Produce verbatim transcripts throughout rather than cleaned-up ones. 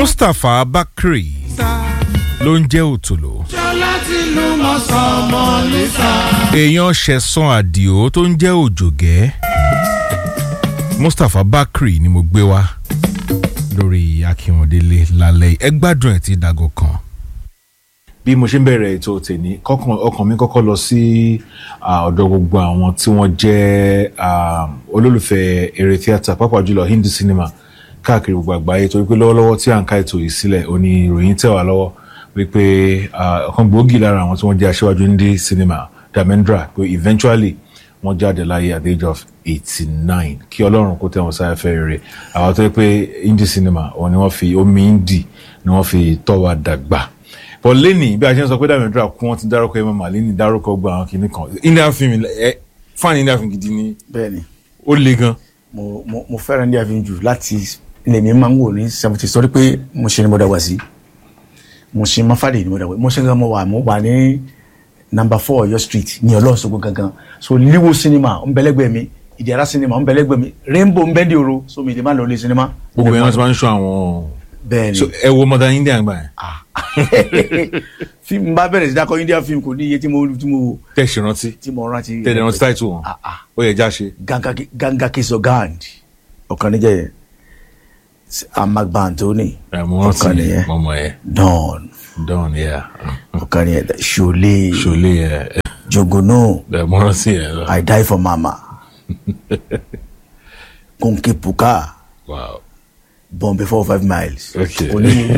Mustapha Bakri ló ń jẹ́ Òtòló. èèyàn Ṣẹ̀san Àdìó tó ń jẹ́ Òjògẹ́. Mustapha Bakri ni mo gbé wá lórí Akínwọ̀ndélé lálẹ́ ẹ gbádùn ẹ̀ tí dago kan. bí mo ṣe ń bẹ̀rẹ̀ ètò tèmi ọkàn mi kọ́kọ́ lọ sí ọ̀dọ̀ gbogbo àwọn tí wọ́n jẹ́ olólùfẹ́ eré tíátà pàápàá jùlọ Hindi cinema káàkiri gbogbo àgbáyé torí pé lọ́wọ́lọ́wọ́ tí à ń ká ètò yìí sílẹ̀ òní ìròyìn tẹ̀ wá lọ́wọ́ wípé ọ̀kan gbòógì lára àwọn tí wọ́n jẹ́ aṣíwájú Hindi cinema Dharmendra pé eventually wọ́n jáde láyé at the age of eighty-nine kí Ọlọ́run kó tẹ́ wọn sáyẹ́ fẹ́ rere àwọn tó yẹ pé Hindi cinema òun ni wọ́n fi omi Hindi ni wọ́n fi tọ́ wa dàgbà. But lẹ́nìí bí a ṣe ń sọ pé Dharmendra kú wọ́n ti dárúkọ Emma Malini dárúkọ gba àwọn kìnnì kan Indian film ẹ fan Indian film gidi ni. Bẹ́ẹ̀ni ó le gan. mo mo mo fẹ́ràn Indian film jù láti ilé mi máa ń wò ní seventy sọ pé mo ṣe ni mo dàgbà sí mo ṣe Mafade ni mo dàgbà mo ṣe gan mo wà mo wà ní number four Ọ̀yọ́ street ní Ọlọ́ṣogbo gangan so Liwo cinema ń bẹ̀lẹ́gbẹ̀ mi Ìdẹ̀ra cinema ń bẹ̀lẹ́gbẹ̀ mi Rainbow ń bẹ́ndì oro so mi ìdí máa lọ lé cinema. gbogbo yẹn wọ́n ti máa ń ṣọ́ àwọn. bẹ́ẹ̀ni so ẹ wo Mother India gbà yẹn. fíìmù bá bẹ̀rẹ̀ sí dákọ̀ India film kò ní iye tí mo tí mo wò. tẹ̀ ṣe rántí. tí mo rántí. tẹ̀ rántí táìtù wọn. ó yẹ já ṣe. Ganga Kiso Gand ọ̀kan níjẹ́ yẹn Amagba Anthony ọ̀kan nìyẹn mọ̀mọ́ yẹn. Don Don yẹ. ọ̀kan nìyẹn Ṣọlé. Ṣọlé yẹ. Jogono. mo rántí yẹn. I Die for Mama. Konke Puka. Wow. Born Before Five Miles. Okay.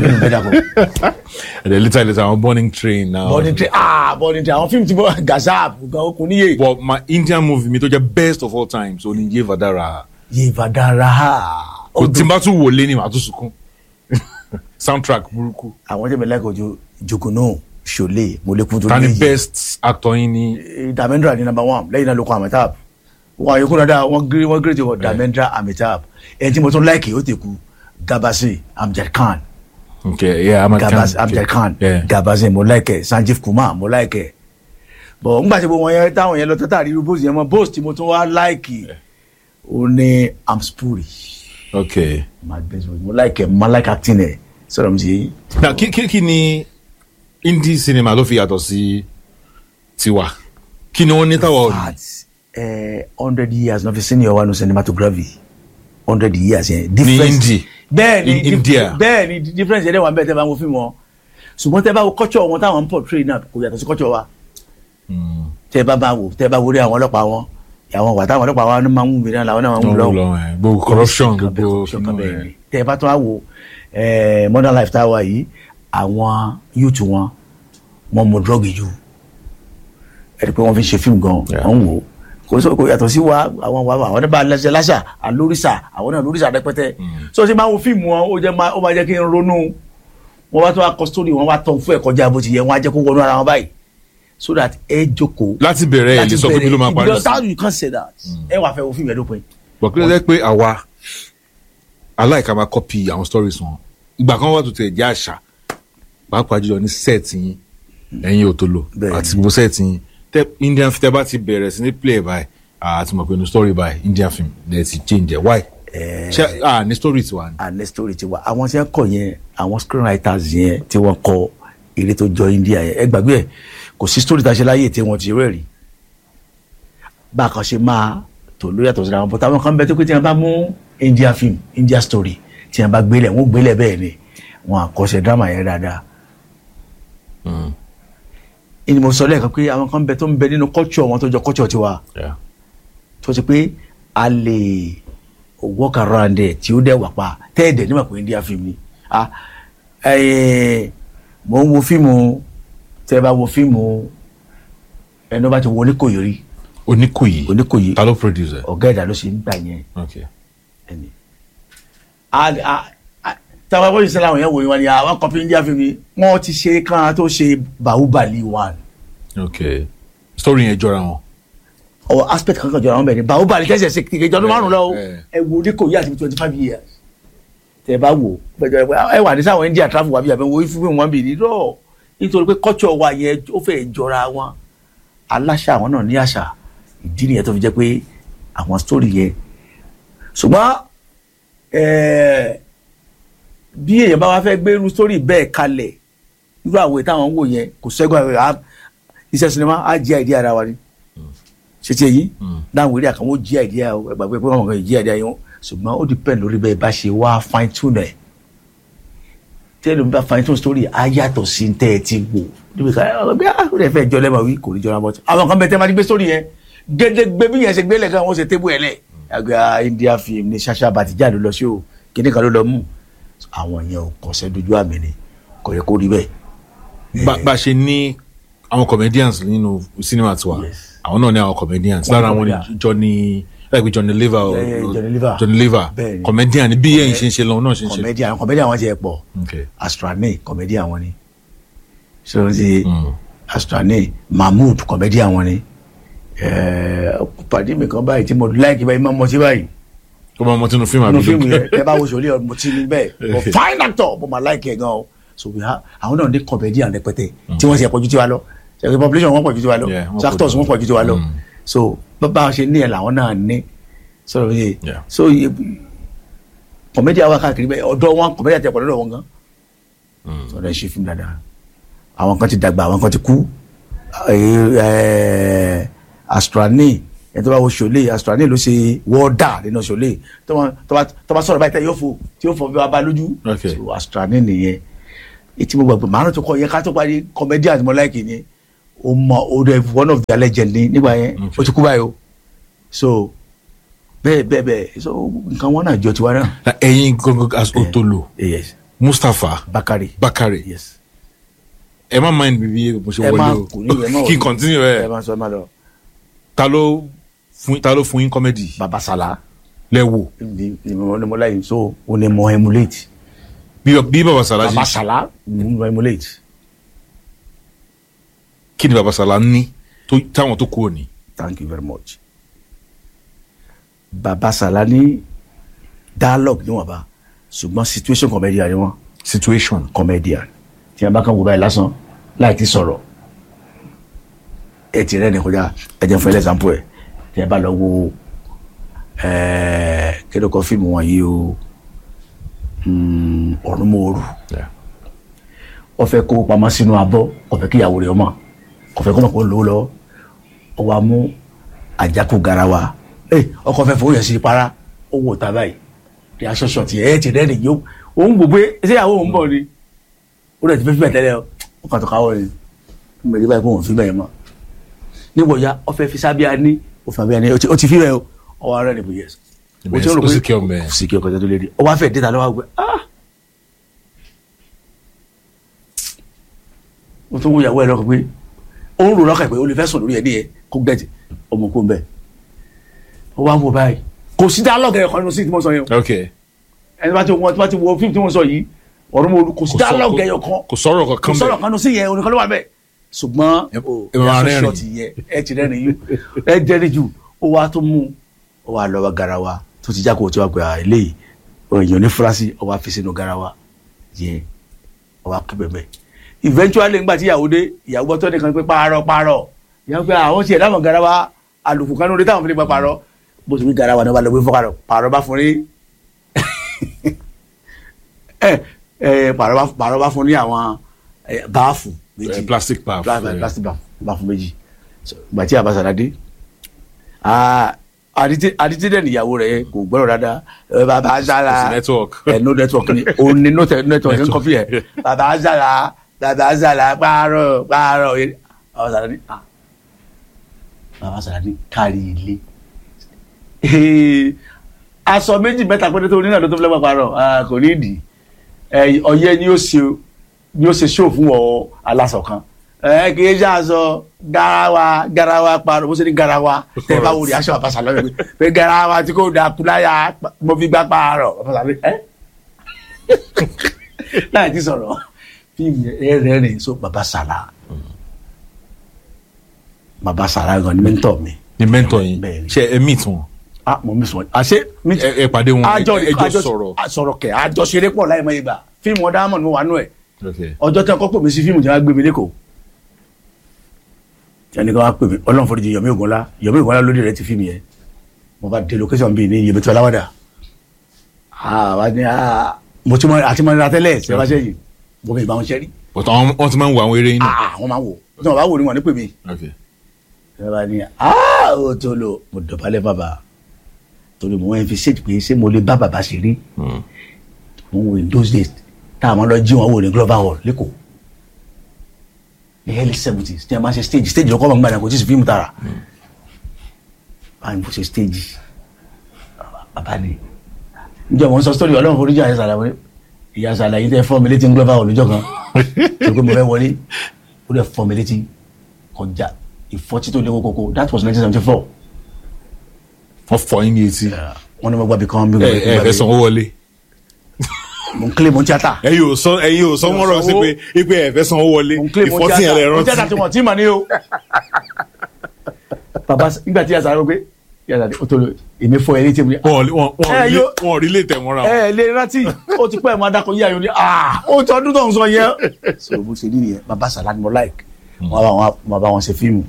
And then later later I'm Burning Train now. Burning Train ah Burning Train àwọn fíìmù tí mo Gazap kò níye. But my Indian movie mi tó jẹ́ best of all time so ni Yevadara. Yevadara. Kò tí n bá tún wọlé ni màá tún sunkún. Soundtrack burúkú. Àwọn tẹ́mi lẹ́kọ̀ọ́ jo Jogono Ṣọlé mo lè kún tó ní. Tani best actor yín ni. Dharmendra ni number one lẹ́yìn náà ló kọ́ Amitabh. Wọ́n àyẹ̀kọ́ náà dá wọ́n gírí wọ́n gírí ti wọ́n Dharmendra Amitabh. Ẹni tí mo tún láìkì ó ti kú Gabasi Amjad Khan. Okay, yeah, Amjad Khan. Gabasi Amjad Khan. Yeah. Gabasi mo like Sanjeev Kumar mo like. But ngba tí gbogbo yẹn táwọn yẹn lọ tata rí boss yẹn mo boss tí mo tún wá like. Ó ní Amspuri. Okay. My best mo like mo like acting ẹ. So am ji. Na ki ki ni Hindi cinema ló fi yàtọ̀ sí tiwa. Kí ni wọ́n ní tawo. Eh one hundred years no fi senior one no cinematography. one hundred years yẹn. Difference. Ni bẹ́ẹ̀ ni India bẹ́ẹ̀ ni difference yẹn wà bẹ́ẹ̀ tẹ́ bá wo fíìmù wọn ṣùgbọ́n tẹ́ bá wo culture wọn táwọn ń portray náà kò yàtọ̀ sí culture wa tẹ́ bá bá wo tẹ́ bá wo rí àwọn ọlọ́pàá wọn àwọn wà táwọn ọlọ́pàá wọn máa ń mú mi náà làwọn náà máa ń mú lọ́wọ́ gbogbo corruption gbogbo tẹ́ bá tún wá wo modern life táwa yìí àwọn youth wọn wọn mú drug jù ẹ̀rí pé wọ́n fi ṣe fíìmù gan wọ́n wò kò sọ kò yàtọ̀ sí wa àwọn wa àwọn náà bá lẹ́sẹ̀ láṣà àlóríṣà àwọn náà lóríṣà rẹpẹtẹ so ṣe máa wo fíìmù wọn ó jẹ́ máa ó máa jẹ́ kí n ronú wọn wá tó wá kọ sítórì wọn wá tọ́ fún ẹ̀ kọjá bó ti yẹ wọn á jẹ́ kó wọnú ara wọn báyìí so that ẹ jókòó. láti bẹ̀rẹ̀ ẹ̀ lè sọ pé bí ló máa parí sí. how you can say that ẹ wà fẹ́ wo fíìmù ẹ̀ lópin. bọ̀ kí ló dé pé àwa aláìka máa copy àwọn stories wọn ìgbà kan wà tó tẹ̀ jẹ́ àṣà pàápàá jùlọ ní set yín ẹ̀yin Òtòló àti gbogbo set yín tẹ Indian film tẹ bá ti bẹ̀rẹ̀ sí ní play by àti mọ̀ pé ní story by Indian film there ti change ẹ̀ why. ṣe ah ní story tiwa ni. ah ní story tiwa àwọn tí wọ́n kọ yẹn àwọn screenwriters yẹn tí wọ́n kọ eré tó jọ India yẹn ẹ gbàgbé ẹ kò sí story tá a ṣe láyé tí wọ́n ti rẹ̀ rí bá a kan ṣe máa tó ló yàtọ̀ sí àwọn bọ́tà àwọn kan bẹ tó pé tí wọ́n bá mú India film India story tí wọ́n bá gbélé wọ́n gbélé bẹ́ẹ̀ ni wọ́n àkọsẹ̀ drama yẹn dáadáa. ìní mo sọ lẹ́ẹ̀kan pé àwọn kan bẹ tó ń bẹ nínú culture wọn tó jọ culture tiwa tó ṣe pé a lè walk around ẹ̀ tí ó dẹ̀ wà pa tẹ́ẹ̀dẹ̀ nígbà pé India film ni mo ń wo fíìmù tẹ́ bá wo fíìmù ẹni bá ti wo Oníkòyí rí. Oníkòyí Oníkòyí ta ló producer. ọ̀gá ẹ̀dá ló ṣe ń gbà yẹn. Okay. ẹni táwọn akọ́yìn sẹ́la àwọn yẹn wò wọ́n ni àwọn kọ́pì India film ni wọ́n ti ṣe kán tó ṣe Bahubali one. Okay. story yẹn jọra wọn. Or aspect kankan jọra wọn bẹ́ẹ̀ ni Bahubali kẹsẹ̀ ṣe kìkì jọdún márùn lọ ẹ wo Oníkòyí àti twenty five years tẹ́ bá wò ẹ wà ní sáwọn India travel wà bí àbẹ wo fún wọn bì ní rọ nítorí pé culture wa yẹn ó fẹ́ jọra wọn aláṣà àwọn náà ní àṣà ìdí nìyẹn tó fi jẹ́ pé àwọn story yẹn ṣùgbọ́n bí èèyàn bá wá fẹ́ gbé irú sórí bẹ́ẹ̀ kalẹ̀ irú àwòrán táwọn ń wò yẹn kò sẹ́gun àwọn iṣẹ́ sinimá á jí àìdí ara wa ni ṣe ti èyí dáhùn eré àkànwó jí àìdí ara wa gbàgbé pé wọn kàn jí àìdí ara yẹn ṣùgbọ́n ó depend lórí bẹ́ẹ̀ bá ṣe wá fine tune ẹ̀ tẹ́lẹ̀ mi bá fine tune story á yàtọ̀ sí tẹ́ ẹ ti wò níbi ká ọ bí ó lè fẹ́ jọ lẹ́mọ̀ wí kò ní jọra bọ́tí àwọn kan bẹ tẹ́ máa gbé story yẹn gédégbé bí yẹn ṣe gbélé kan wọ́n ṣe tébù ẹ̀ lẹ̀ àgbà India film ní ṣaṣa bàtìjà ló lọ sí o kíní kan ló lọ mú àwọn yẹn ò kọsẹ̀ dojú àmì ni kò yẹ kó rí bẹ́ẹ̀. bá a ṣe ní àwọn comedians nínú cinema tiwa àwọn náà ní àwọn comedians lára àwọn Johnny like Johnny Lever or Johnny Lever comedian bí yẹn ṣe ń ṣe lọ́wọ́ náà ṣe ń ṣe. comedian comedian wọn ti ẹ̀ pọ̀ Astrane comedian wọn ni so ti Astrane Mahmood comedian wọn ni pàdé mi kan báyìí tí mo like báyìí máa mọ sí báyìí kó máa mọ tí inú fíìmù àbí inú fíìmù yẹn ẹ bá wo sọlẹ ọmọ tí ní bẹ́ẹ̀ but fine actor mo máa like ẹ gan o so we have àwọn náà ní comedian rẹpẹtẹ tí wọ́n ṣe pọ̀jù tiwa lọ ṣe population wọn pọ̀jù tiwa lọ so actors wọn pọ̀jù tiwa lọ so bá a ṣe ní ẹ làwọn náà ní sọ̀rọ̀ yìí so comedian wa káàkiri bẹ́ẹ̀ ọ̀dọ̀ wọn comedian tẹ pọ̀ lọ́dọ̀ wọn gan sọ̀rọ̀ ẹ ṣe fíìmù dáadáa àwọn kan ti dàgbà àwọn kan ti kú Astrane ẹni tó bá wo Ṣọlẹ Astrane ló ṣe wọ́ọ̀dà nínú Ṣọlẹ tó bá sọ̀rọ̀ báyìí tẹ́ yóò fò tí yóò fò bí wàá bá lójú so Astrane nìyẹn etí mo gbàgbọ́ màánù tó kọ yẹ ká tó parí comedian mo like ni o mọ o de one of the legend ni nígbà yẹn o ti kú báyìí o so bẹ́ẹ̀ bẹ́ẹ̀ bẹ́ẹ̀ so nǹkan wọn náà jọ tiwa náà. ẹ̀yin gangan as Otolo Mustapha Bakari Bakari ẹ má mind bíbí mo ṣe wọlé o kí n continue ẹ ẹ má sọ ẹ má lọ. ta ló fún ta ló fún yín comedy. Baba Sala. lẹ́wọ̀. ni mo mo láyé so o ní mo emulate. bí bí Baba Sala ṣe. Baba Sala mo emulate. kí ni Baba Sala ní táwọn tó kú òní. Thank you very much. Baba Sala ní dialogue ni wọn bá ṣùgbọ́n situation comedian ni wọn. situation comedian tí a bá kàn wò báyìí lásán láì ti sọ̀rọ̀ ẹ ti rẹ́ ní kọjá ẹ jẹ́ fún example ẹ̀ tí ẹ bá lọ wo kí ló kọ́ fíìmù wọn yìí o Ọ̀rúnmọ̀ọ́rù ó fẹ́ kó pamọ́ sínú abọ́ kò fẹ́ kí ìyàwó rẹ̀ ọmọ kò fẹ́ kó mọ̀ kó lò ó lọ ó wá mú àjákù garawa ọkọ̀ fẹ́ fowó yẹn sí para ó wò tá báyìí ní aṣọ́ṣọ́ tí ẹ ti rẹ́ ní yóò òun gbogbo ṣé ìyàwó òun bọ̀ ni ó rẹ̀ ti fẹ́ fi bẹ̀ tẹ́lẹ̀ ó kàn tó káwọ́ ni mẹ̀rí báyìí kó òun fi bẹ̀ yẹn mọ́ níbo ya ọfẹ fi sábíà ní òfin àbíyá ní o ti fi rẹ o ọwọ ara rẹ bó yẹ o ti rò pé ó sì kí ọmọ ẹ sì kí ọkọ tó lé rí ọwọ afẹ déta lọ́wọ́ àgbẹ ah o tún wo ìyàwó ẹ lọkọ pé ó ń rò lọ́kàn pé o lè fẹ́ sùn lórí ẹ níyẹn kó gbẹ̀jì ọmọ kó ń bẹ̀ ó wá wò báyìí kò sí dialogue ẹ̀kọ́ nínú sí tí mo sọ yẹn o ẹni bá ti wọ́n tí wọ́n ti wo fíìmù tí mo sọ yìí ọ̀rọ̀ mo kò sí dialogue ẹ̀kọ́ kò sọ̀rọ̀ kankan bẹ́ẹ̀ kò sọ̀rọ̀ kankan sí yẹn oníkan ló wà bẹ́ẹ̀ ṣùgbọ́n ẹ̀sọ́ ti yẹ ẹ ti rẹ́rìn yìí ẹ jẹ́rìí jù ó wá tó mú ó wá lọ́wọ́ garawa tó ti jákòó tí wàá pè á eléyìí èèyàn ní fúrásì ó wá fi sínú garawa yẹ ó wá kí bẹ̀bẹ̀ eventually ńgbà tí ìyàwó dé ìyàwó gbọ́tọ́ nìkan pé pààrọ̀ pààrọ̀ ìyàwó pé àwọn tiẹ̀ dáhùn garawa àlùkù kanú dé táwọn fi lè pa pààrọ̀ bó ti wí garawa ní wàá lọ gbé fọ́kàrọ̀ pààrọ̀ bá fún ní ẹ ẹ pààrọ̀ bá fún ní àwọn báàfù méjì plastic baff plastic baff baff méjì gbàtí àbáṣàdádé àdìtí dẹ̀ níyàwó rẹ̀ kò gbọ́dọ̀ dáadáa bàbá azala ẹ̀ no network ni òun ni no network ní kọfí ẹ̀ bàbá azala bàbá azala pààrọ̀ pààrọ̀ àbáṣàdádé bàbá azala kárí ilé aṣọ méjì mẹ́ta pẹ́ẹ́tẹ́ tó ní náà ló tó fi lẹ́gbàá pààrọ̀ kò ní ìdí ọyẹ́ ni ó ṣe ni ó ṣe ṣó fún ọ aláṣọ kan ẹ kì í ṣe aṣọ garawa garawa parọ bó ṣe ní garawa tẹ bá wò ní aṣọ àbáṣà lọ́wọ́ pé garawa tí kò dà kúláyà mo fi gbá parọ ẹ láì ti sọ̀rọ̀ fíìmù ẹ rẹ rìn so Baba Sala Baba Sala gan ni mẹ́ńtọ̀ mi. ni mẹ́ńtọ̀ yìí ṣe ẹ meet wọn. ah mo miss wọn àṣẹ ẹ pàdé wọn ẹ jọ sọ̀rọ̀ sọ̀rọ̀ kẹ àjọṣeré pọ̀ láì mọ ìgbà fíìmù ọ̀dà àmọ̀ ni mo wà nù ẹ̀ ọjọ́ tí wọ́n kọ́ pè mí sí fíìmù tí wọ́n gbé mi lẹ́kọ̀ọ́ tí wọ́n ní kí wọ́n pè mí Ọlọ́run foríjì Yomi Ogunla Yomi Ogunla lórí rẹ̀ ti fíìmù yẹn mo bá dé location bíi ní Yemẹtu Aláwàdà àwa ní mo ti mọ àti mọ nira tẹ́lẹ̀ ṣe bá ṣe yìí mo fi ìbá wọn ṣe rí. but àwọn wọn ti máa ń wo àwọn eré yín náà. ah wọn máa ń wò ó tí wọn bá wò ní wọn ní pè mí. ẹ bá ní ah ó tó lò mo dọ̀bálẹ̀ bàbá torí mo wọ́n fi ṣètì pé ṣé mo lè bá bàbá ṣe rí. mo wò in those days táwọn lọ jí wọn wò ní Global Hall lẹ́kọ̀ọ́ ní early seventies tí a máa ṣe stage stage lọ́kọ́ máa ń gbàdá kò tí ì sí fíìmù tààrà báyìí mo ṣe stage bàbá ni njẹ́ wọ́n sọ story ọlọ́run foríjì àyè sàlàyé ìyá sàlàyé tẹ́ fọ́ mi létí ń Global Hall lọ́jọ́ kan tó pé mo fẹ́ wọlé ó dẹ̀ fọ́ mi létí kọjá ìfọ́tí tó lé kókókó that was nineteen seventy four. wọ́n fọ yín ní etí. wọ́n ní mo gbàgbé kan bí. ẹ ẹ fẹ́ sanwó wọlé. mo ń kílè mo ń tíátà. ẹ yóò sọ ẹ yóò sọ mọ́rọ̀ sí pé ipe ẹ fẹ́ sanwó wọlé ìfọ́tí yẹn lẹ rántí. mo ń tíátà tí wọ́n ti mà ní o. bàbá nígbà tí yàtọ̀ àrùn pé yàtọ̀ o tó lò èmi fọ ẹ létí mi. wọ́n rí lè tẹ̀ wọ́n ra. ẹ lè rántí ó ti pẹ́ ẹ̀ máa dákọ̀ yí ayọ̀ ni ó ti ọdún tó ń sọ yẹn. so bó ṣe ní nìyẹn bàbá sàlá ni mo like wọ́n bá wọn ṣe fíìmù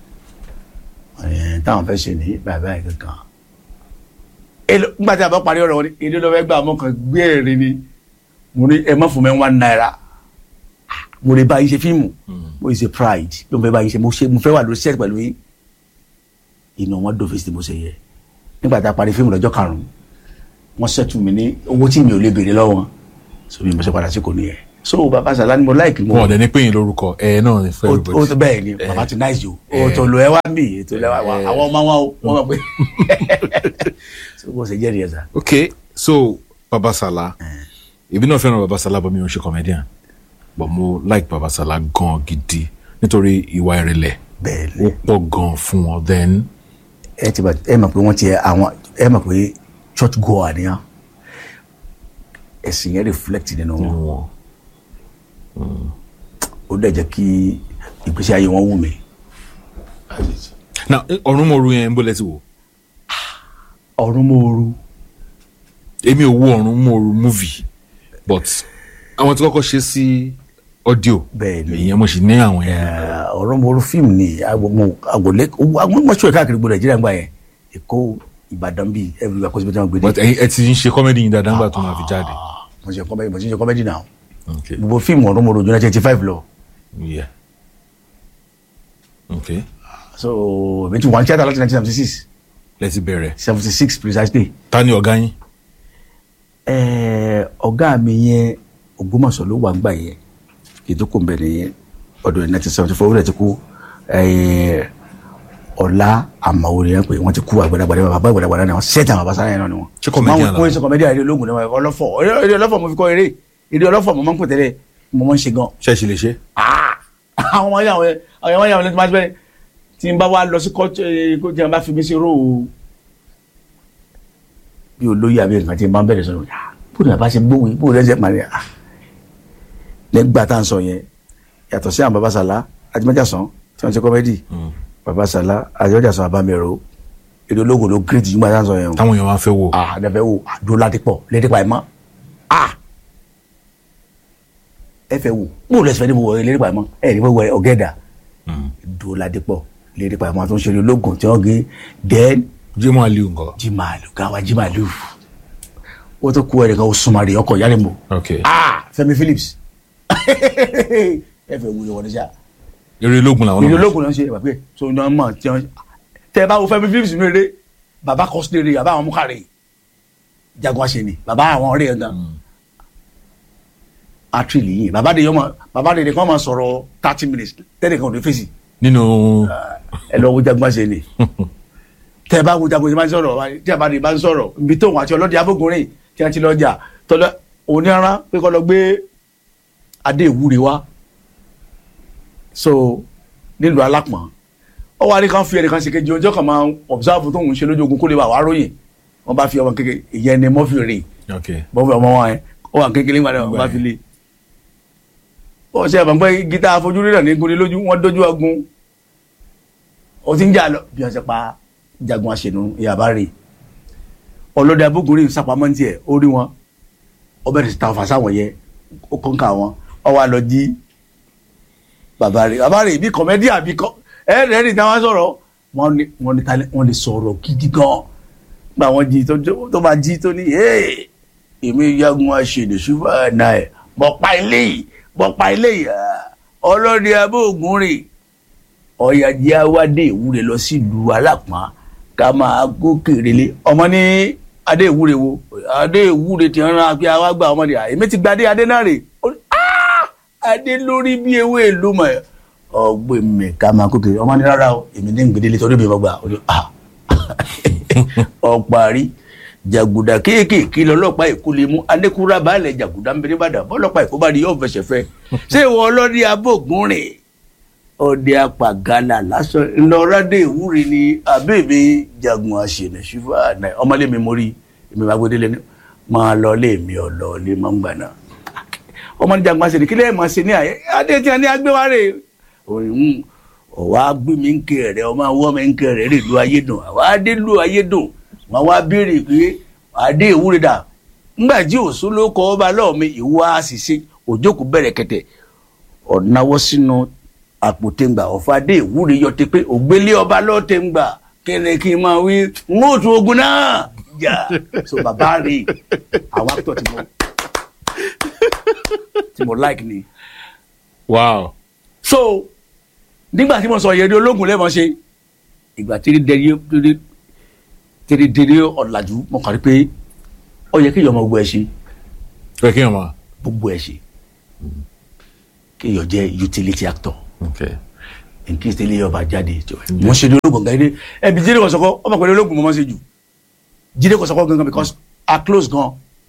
táwọn fẹ́ ṣe ní bàbá ẹ̀ kankan nígbà tí a bá parí ọ̀rọ̀ wọn ni èdè lọ́wọ́ ẹgbẹ́ àmọ́ kan gbé ẹ̀rín ni mo ní ẹ má fún mi one naira mo lè bá yín ṣe fíìmù mo ṣe pride ló ń fẹ́ bá yín ṣe mo ṣe mo fẹ́ wà lórí set pẹ̀lú yín inú wọn dò fèsì mo ṣe yẹ nígbà tí a parí fíìmù lọ́jọ́ karùn-ún wọ́n ṣẹ́tù mi ní owó tí mi ò lè béèrè lọ́wọ́ wọn so mi mo ṣe padà sí kò nìyẹn so bàbá sàlá ni mo láìkì mo. wọn ò dẹ̀ ní péyìn lórúkọ ẹ náà ní fẹ́ o tó bẹ́ẹ̀ ni bàbá ti náà jù o tó lo ẹ wá mí ètò ẹ wá àwọn ọmọ wọn wọn mọ̀ pé so bó ṣe jẹ́ nìyẹn sá. ok so bàbá sàlá èmi náà fẹ́ràn bàbá sàlá bọ́ mi ò ṣe comedian but mo like bàbá sàlá gan gidi nítorí ìwà ìrẹ̀lẹ̀ ó pọ̀ gan fún wọn then. ẹ ti bá ẹ mọ̀ pé wọ́n ti àwọn ẹ mọ̀ pé church goer nìyẹn ẹ̀sìn yẹn reflect nínú wọn ó dẹ̀ jẹ́ kí ìgbésí ayé wọn wù mí. now ọ̀run mòru yẹn ń bó lẹ́tí wò. ọ̀run mòru. èmi ò wo ọ̀run mòru movie but àwọn tí kọ́kọ́ ṣe sí audio ìyẹn mo sì ní àwọn yẹn. ọ̀run mòru fíìmù ni àgọ̀lẹ́ àwọn mọ̀ṣọ́ káàkiri gbọdọ̀ nàìjíríà gbà yẹn Èkó Ìbàdàn bíi everywhere kó síbi tí wọ́n gbé dé. but ẹ ti ń ṣe comedy yìí dáadáa nígbà tó máa fi jáde. mo ṣe comedy mo ti ń ṣe comedy now. Okay. Gbogbo fíìmù ọ̀run mòru jọ́nà twenty five lọ. Yeah. Okay. So mi ti wà ní tíátà láti nineteen seventy six. Let's bẹ̀rẹ̀. seventy six precisely. Ta ni ọ̀gá yín? ọ̀gá mi yẹn Ògbómọ̀ṣọ́ ló wà ń gbà yẹn ìdókòó ń bẹ̀rẹ̀ yẹn ọdún nineteen seventy four ó rẹ̀ ti kú Ọlá Àmàwò yẹn pé wọ́n ti kú àgbàdàgbàdà bàbá àgbàdàgbàdà náà ṣẹ́ẹ̀tì àwọn bàbá sára yẹn náà ni wọ́n. ṣé kọ́mẹ́díà la wọ́n ṣe kọ́mẹ́díà eré ológun náà ọlọ́fọ̀ eré ọlọ́fọ̀ mo fi kọ́ eré eré ọlọ́fọ̀ mo máa ń pè tẹ́lẹ̀ mo máa ń ṣe gan. ṣe é ṣe lè ṣe. àwọn ọmọ yàwọn àwọn ọmọ yàwọn lẹ́tí máa ń bẹ́ẹ̀ tí n bá wá lọ sí kọ́ọ̀tù kó jẹun bá fi mí sí róò bí olóyè àbí nǹkan tí n bá ń bẹ̀rẹ̀ sọ̀rọ̀ bóòdù àbá ṣe gbóhùn bóòdù ẹ̀jẹ̀ màrí à lẹ́gbà tá à ń sọ yẹn yàtọ̀ sí àwọn baba sàlá Ajímọ́jàsán tí wọ́n ṣe kọ́mẹ́dì baba sàlá Ajímọ́jàsán Àbámẹ́rò èdè ológun ló gírèdì nígbà tá à ń sọ yẹn. táwọn èèyàn máa ń fẹ́ wò. ah àdàfẹ́ wò àdó ládìpọ̀ lédìpọ̀ àìmọ́ ah ẹ fẹ́ wò bóòdù ẹ̀sìn fẹ́ níbo wọ̀ lédìpọ̀ àìmọ́ ẹ̀ níbo wọ̀ ọ̀gẹ́dà dó ládìpọ̀ lédìpọ̀ àìmọ́ tó ń ṣe ológun tí wọ́n gé dẹ́n Jimoh Aliu nǹkan. Jimoh Aliu Gàwá Jimoh Aliu wọ́n tó kú ẹ̀rẹ̀ kan ó súnmọ́ rẹ̀ ọkọ̀ yálẹ̀ mọ́. ok ah Fẹ́mi Phillips ẹ fẹ́ wúlò wọn ní sá. eré ológun làwọn náà. eré ológun náà ṣe bàbá tó ní ọmọ tí wọn tẹ bá wo Fẹ́mi Phillips nínú eré bàbá kọ́sílẹ̀ bàbá àwọn múkàrẹ̀ jagun àṣẹni bàbá àwọn ọ̀rẹ́ yẹn gan. àtúrìlì yìí bàbá de yọmọ bàbá de kan máa sọ̀rọ̀ thirty minutes tẹ́lẹ̀ kan ò ní fèsì. nínú. ẹ lọ wo jagun àṣẹni tẹ bá wo jagun àṣẹni sọ̀rọ̀ tí a bá de bá ń sọ̀rọ̀ ibi tóun àti ọlọ́dẹ abógunrin tí a ti lọ jà tọ́lọ́ oníran pé kọ́ lọ gbé adé ìwúre wá so nílùú Alápọ̀n ó wá ní kan fi ẹnìkan ṣe kejì ọjọ́ kan máa observe tóun ṣe lójú ogun kó lè wà wá ròyìn wọ́n bá fi ọmọ kékeré ìyẹn ni mọ́fì rè mọ́fì ọmọ wọn yẹn ó wà kékeré nígbà náà wọ́n bá fi lé ó ṣe àbọ̀ pé gítà afojúrí náà ní gúnni lójú wọ́n dójú agun ó ti ń jà lọ bí wọ́n ṣe pa jagun àṣẹnu ìyàbá rè ọlọ́dẹ abógunrin sápamọ́ ní tiẹ̀ ó rí wọn ó bẹ̀rẹ̀ sí ta ọ̀fà sáwọn yẹn ó kọ́ńkà wọn ọ wá lọ jí bàbá rẹ̀ bàbá rẹ̀ bí kọ̀mẹ́dì àbí kọ́ ẹ rẹ̀ ní táwọn sọ̀rọ̀ wọ́n ní wọ́n ní talẹ̀ wọ́n lè sọ̀rọ̀ gidi gan gbà wọ́n jí tó bá jí tó ní èmi Jagun Aṣèlè ṣùgbọ́n àná ẹ̀ bọ̀ pa ilé yìí bọ̀ pa ilé yìí ọlọ́dẹ abóògùn rè ọ̀yàjì awádé ìwúre lọ sílùú Alápọ̀n ká máa gòkèrè lé ọmọ ní adé ìwúre wo adé ìwúre ti rán apẹ́ awágbà ọmọdé èmi ti gbadé adé náà rè adé lórí bí ewé ìlú mọ̀ ọgbẹ́ mi ká máa gòkèrè ọmọ ní rárá o èmi ní gbèdélé torí mi gbà ọ̀parí jàgùdà kéékèèké lọ́lọ́pàá èkó lè mú adékúrá baálẹ̀ jàgùdà ń bẹ nìbàdàn bọ́lọ́pàá èkó bá rí yóò fẹsẹ̀ fẹ́ ṣé ìwọ ọlọ́dẹ abóògùn rìn ọdẹ apàgàlà lásán ńlọrọdẹ ìwúre ni àbẹ̀bẹ̀ Jagun Aṣèlè ṣùgbọ́n àná ọmọlé mi mórí èmi máa gbé délé ní máa lọ lé mi ọ̀lọ́ lé máa ń gbà náà ọmọ ní Jagun Aṣèlè kílẹ̀ máa ṣe ní àyè adé tí a ní agbéwárè òun ọ̀wá gbé mi ń kẹ rẹ̀ ọmọ àwọn ọmọ ń kẹ rẹ̀ rè lu ayédùn àwa adé lu ayédùn wọn wá béèrè pé adé ìwúre dà ńgbà tí òṣù ló kọ ọba lọ́ọ̀mí ìwà àṣìṣe òjókòó bẹ̀rẹ̀ kẹtẹ̀ ọ̀nàwọ́ sínú àpò tẹ́ngbà ọ̀fọ̀ adé ìwúre yọ ti pé ògbélé ọba lọ́ọ̀ tẹ́ngbà kẹ́lẹ́ kí n máa wí n ó tún ogun náà jà so bàbá rè àwọn actor tí mo tí mo like ni. wow. so nígbà tí mo sọ yẹn ní ológun lẹ́mọ̀ ṣe ìgbà tí dẹ́rẹ́ tẹ́lẹ̀ dẹ́rẹ́ ọ̀làjú mo kàn rí pé ó yẹ kéèyàn máa gbogbo ẹ̀ ṣe. pé kéèyàn máa. gbogbo ẹ̀ ṣe kéèyàn jẹ́ utility actor. n kí tẹ́lẹ̀ yọba jáde mo ṣe ní ológun gan-an ẹbí jíde Kòsọ́kọ́ ọmọ pẹ̀lú ológun mo máa ṣe jù Jídé Kòsọ́kọ́ gangan because I close gan